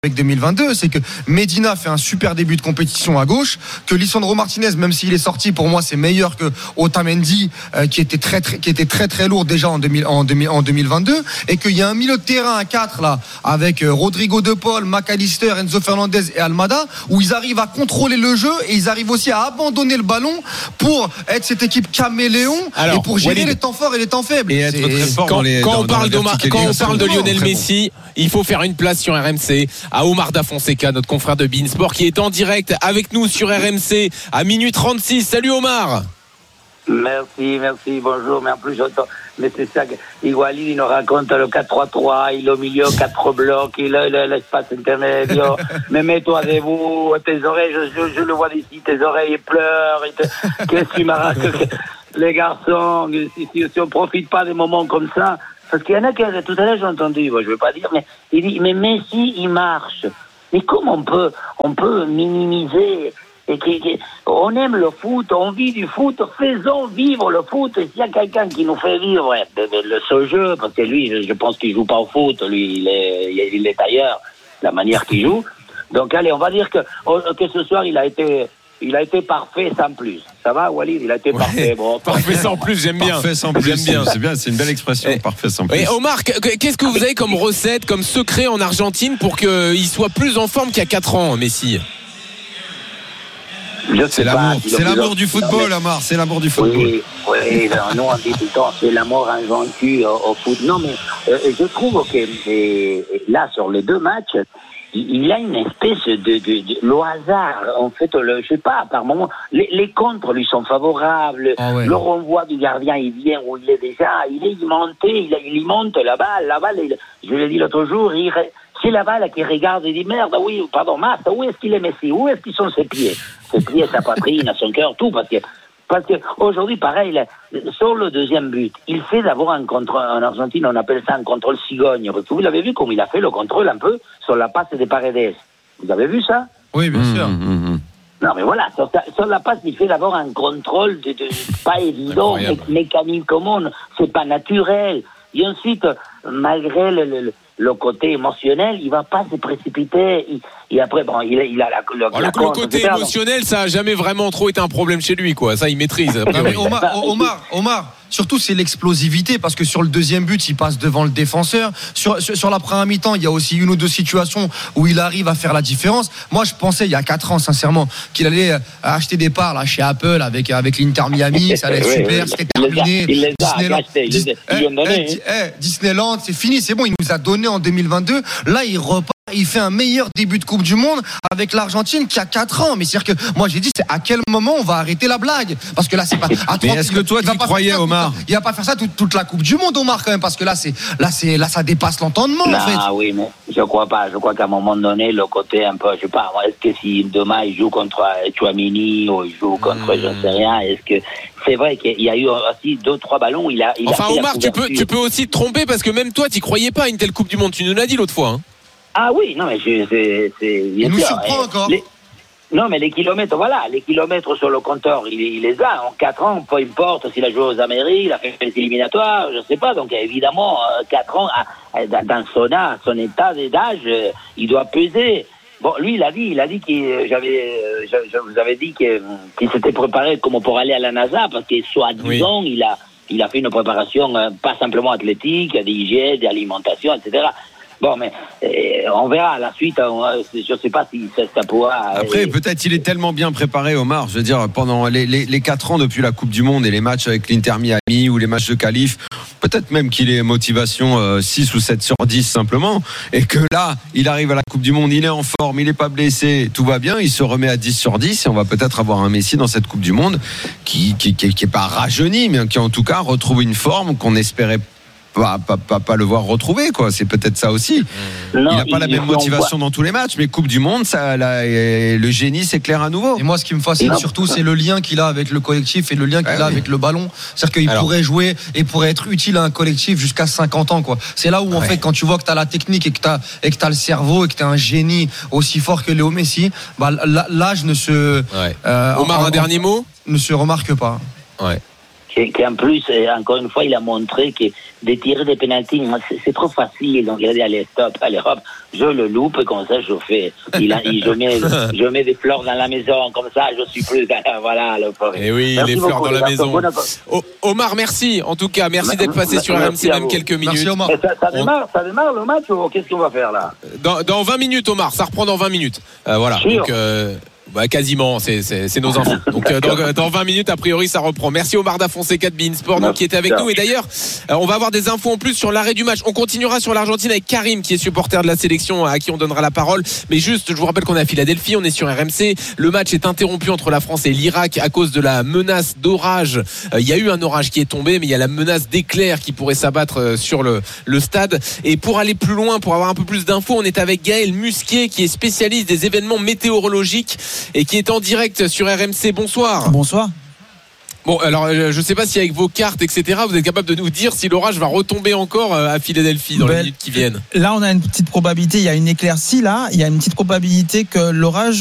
avec deux mille vingt-deux, c'est que Medina fait un super début de compétition à gauche, que Lisandro Martinez, même s'il est sorti, pour moi c'est meilleur que Otamendi, euh, qui était très très qui était très très lourd déjà en, deux mille, en, deux mille, en deux mille vingt-deux, et qu'il y a un milieu de terrain à quatre là avec euh, Rodrigo De Paul, McAllister, Enzo Fernandez et Almada, où ils arrivent à contrôler le jeu et ils arrivent aussi à abandonner le ballon pour être cette équipe caméléon. Alors, et pour gérer Walid, les temps forts et les temps faibles. Et être très fort quand, dans les, quand dans, on parle, dans quand on parle de Lionel Messi, bon. Il faut faire une place sur R M C à Omar Da Fonseca, notre confrère de Beansport, qui est en direct avec nous sur R M C à minuit trente-six. Salut Omar. Merci, merci, bonjour. Mais en plus, j'entends, mais c'est ça que Walid, il nous raconte le quatre trois trois, il est au milieu, quatre blocs, il a l'espace intermédiaire. Mais mets-toi debout, tes oreilles, je, je, je le vois d'ici, tes oreilles pleurent. Te... Qu'est-ce que tu m'as raconté? Les garçons, si, si, si on profite pas des moments comme ça, parce qu'il y en a qui, tout à l'heure, j'ai entendu, bon, je veux pas dire, mais il dit, mais Messi, il marche. Mais comment on peut, on peut minimiser? Et qui, qui, on aime le foot, on vit du foot, faisons vivre le foot. Et s'il y a quelqu'un qui nous fait vivre le, ce jeu, parce que lui, je pense qu'il joue pas au foot, lui, il est, il est ailleurs, la manière qu'il joue. Donc allez, on va dire que, que ce soir, il a été... Il a été parfait sans plus. Ça va, Walid? Il a été ouais. parfait. Bon, parfait sans plus, j'aime bien. Parfait sans plus, j'aime bien. C'est bien, c'est une belle expression. Et, parfait sans plus. Et Omar, qu'est-ce que vous avez comme recette, comme secret en Argentine pour qu'il soit plus en forme qu'il y a quatre ans, Messi? C'est l'amour, c'est l'amour du football, mais... Omar. C'est l'amour du football. Oui, oui. Nous on dit tout le temps, c'est l'amour invaincu au, au foot. Non, mais euh, je trouve que et, et là sur les deux matchs. Il a une espèce de, de, de le hasard, en fait, le, je sais pas, par moment, les, les contres lui sont favorables, ah ouais. Le renvoi du gardien, il vient où il est déjà, il est monté, il, il monte la balle, la balle, il, je l'ai dit l'autre jour, il, c'est la balle qui regarde et dit merde, oui, pardon, Massa, où est-ce qu'il est Messi, où est-ce qu'ils sont ses pieds, ses pieds, sa poitrine, son cœur, tout, parce que Parce qu'aujourd'hui, pareil, sur le deuxième but, il fait d'abord un contrôle, en Argentine, on appelle ça un contrôle cigogne. Vous l'avez vu comme il a fait le contrôle un peu sur la passe de Paredes. Vous avez vu ça? Oui, bien mmh, sûr. Mmh. Non, mais voilà, sur, sur la passe, il fait d'abord un contrôle de, de pas évident, mé- mécanique commune, c'est pas naturel. Et ensuite, malgré le, le, le côté émotionnel, il va pas se précipiter. Il, et après, bon, il, il a la, le, oh, la le, compte, le côté émotionnel, donc... ça a jamais vraiment trop été un problème chez lui, quoi. Ça, il maîtrise. Non, mais Omar, Omar, Omar. Surtout, c'est l'explosivité, parce que sur le deuxième but, il passe devant le défenseur. Sur, sur, sur la première mi-temps, il y a aussi une ou deux situations où il arrive à faire la différence. Moi, je pensais, il y a quatre ans, sincèrement, qu'il allait acheter des parts là, chez Apple avec, avec l'Inter Miami. Ça allait être super, oui, c'était terminé. Il les a Disneyland, achetés, Dis, ils lui ont donné. Eh, eh, Disneyland, c'est fini, c'est bon, il nous a donné en deux mille vingt-deux. Là, il repart. Il fait un meilleur début de Coupe du Monde avec l'Argentine qui a quatre ans. Mais c'est-à-dire que moi j'ai dit, c'est à quel moment on va arrêter la blague? Parce que là c'est pas. À mais est-ce que toi tu croyais, Omar? Il va pas faire ça toute, toute la Coupe du Monde, Omar, quand même, parce que là c'est là c'est là ça dépasse l'entendement. Non, en fait. Ah oui, mais je crois pas. Je crois qu'à un moment donné, le côté un peu, je sais pas. Est-ce que si demain il joue contre Tchouaméni ou il joue contre, mmh. je ne sais rien, est-ce que c'est vrai qu'il y a eu aussi deux trois ballons. Il a. Il enfin, a fait Omar, tu peux tu peux aussi te tromper parce que même toi, tu croyais pas à une telle Coupe du Monde. Tu nous l'as dit l'autre fois. Hein. Ah oui, non mais je, c'est, c'est il nous surprend encore. Les, non mais les kilomètres, voilà, les kilomètres sur le compteur, il, il les a en quatre ans, peu importe s'il a joué aux Amériques, il a fait les éliminatoires, je sais pas, donc évidemment quatre ans dans son âge, son état d'âge, il doit peser. Bon, lui il a dit, il a dit qu'il j'avais, je, je vous avais dit que, qu'il s'était préparé comme pour aller à la NASA parce que soi-disant oui. il a, il a fait une préparation pas simplement athlétique, d'hygiène, d'alimentation, et cetera. Bon, mais euh, on verra à la suite. On, je ne sais pas si ça, ça pourra. Après, et... peut-être il est tellement bien préparé, Omar. Je veux dire, pendant les, les, les quatre ans depuis la Coupe du Monde et les matchs avec l'Inter Miami ou les matchs de qualif, peut-être même qu'il est motivation euh, six ou sept sur dix simplement. Et que là, il arrive à la Coupe du Monde, il est en forme, il n'est pas blessé, tout va bien, il se remet à dix sur dix et on va peut-être avoir un Messi dans cette Coupe du Monde qui qui, qui, qui est pas rajeuni, mais qui en tout cas retrouve une forme qu'on espérait Pas, pas, pas, pas le voir retrouver, quoi. C'est peut-être ça aussi. Non, il n'a pas la même motivation dans tous les matchs, mais Coupe du Monde, ça, là, le génie s'éclaire à nouveau. Et moi, ce qui me fascine surtout, c'est le lien qu'il a avec le collectif et le lien qu'il ouais, a oui. avec le ballon. C'est-à-dire qu'il Alors. pourrait jouer et pourrait être utile à un collectif jusqu'à cinquante ans, quoi. C'est là où, en ouais. fait, quand tu vois que tu as la technique et que tu as, et que tu as le cerveau et que tu as un génie aussi fort que Léo Messi, bah, l'âge ne se. Ouais. Euh, Omar, en, un en, dernier mot ne se remarque pas. Ouais. qu'en plus, encore une fois, il a montré que de tirer des pénaltys, c'est, c'est trop facile. Donc il a dit allez stop, allez hop, je le loupe et comme ça je fais. Il a, il, je mets, je mets des fleurs dans la maison, comme ça je suis plus voilà le Et oui, merci les fleurs beaucoup, dans la maison. O- Omar, merci. En tout cas, merci, merci d'être passé sur R M C même quelques minutes. Merci, Omar. Ça, ça, démarre, ça démarre le match ou qu'est-ce qu'on va faire là? Dans, dans vingt minutes, Omar. Ça reprend dans vingt minutes. Euh, voilà. Sure. Donc. Euh, Bah, quasiment, c'est, c'est, c'est nos infos. Donc euh, dans, dans vingt minutes, a priori, ça reprend. Merci Omar Da Fonseca de beIN Sport donc, qui était avec nous. Et d'ailleurs, euh, on va avoir des infos en plus sur l'arrêt du match. On continuera sur l'Argentine avec Karim, qui est supporter de la sélection, à qui on donnera la parole. Mais juste, je vous rappelle qu'on est à Philadelphie, on est sur R M C. Le match est interrompu entre la France et l'Irak à cause de la menace d'orage. Euh, il y a eu un orage qui est tombé, mais il y a la menace d'éclair qui pourrait s'abattre euh, sur le, le stade. Et pour aller plus loin, pour avoir un peu plus d'infos, on est avec Gaël Musquier, qui est spécialiste des événements météorologiques et qui est en direct sur R M C. Bonsoir. Bonsoir. Bon, alors je ne sais pas si avec vos cartes, et cetera, vous êtes capable de nous dire si l'orage va retomber encore à Philadelphie dans ben, les minutes qui viennent. Là, on a une petite probabilité. Il y a une éclaircie là. Il y a une petite probabilité que l'orage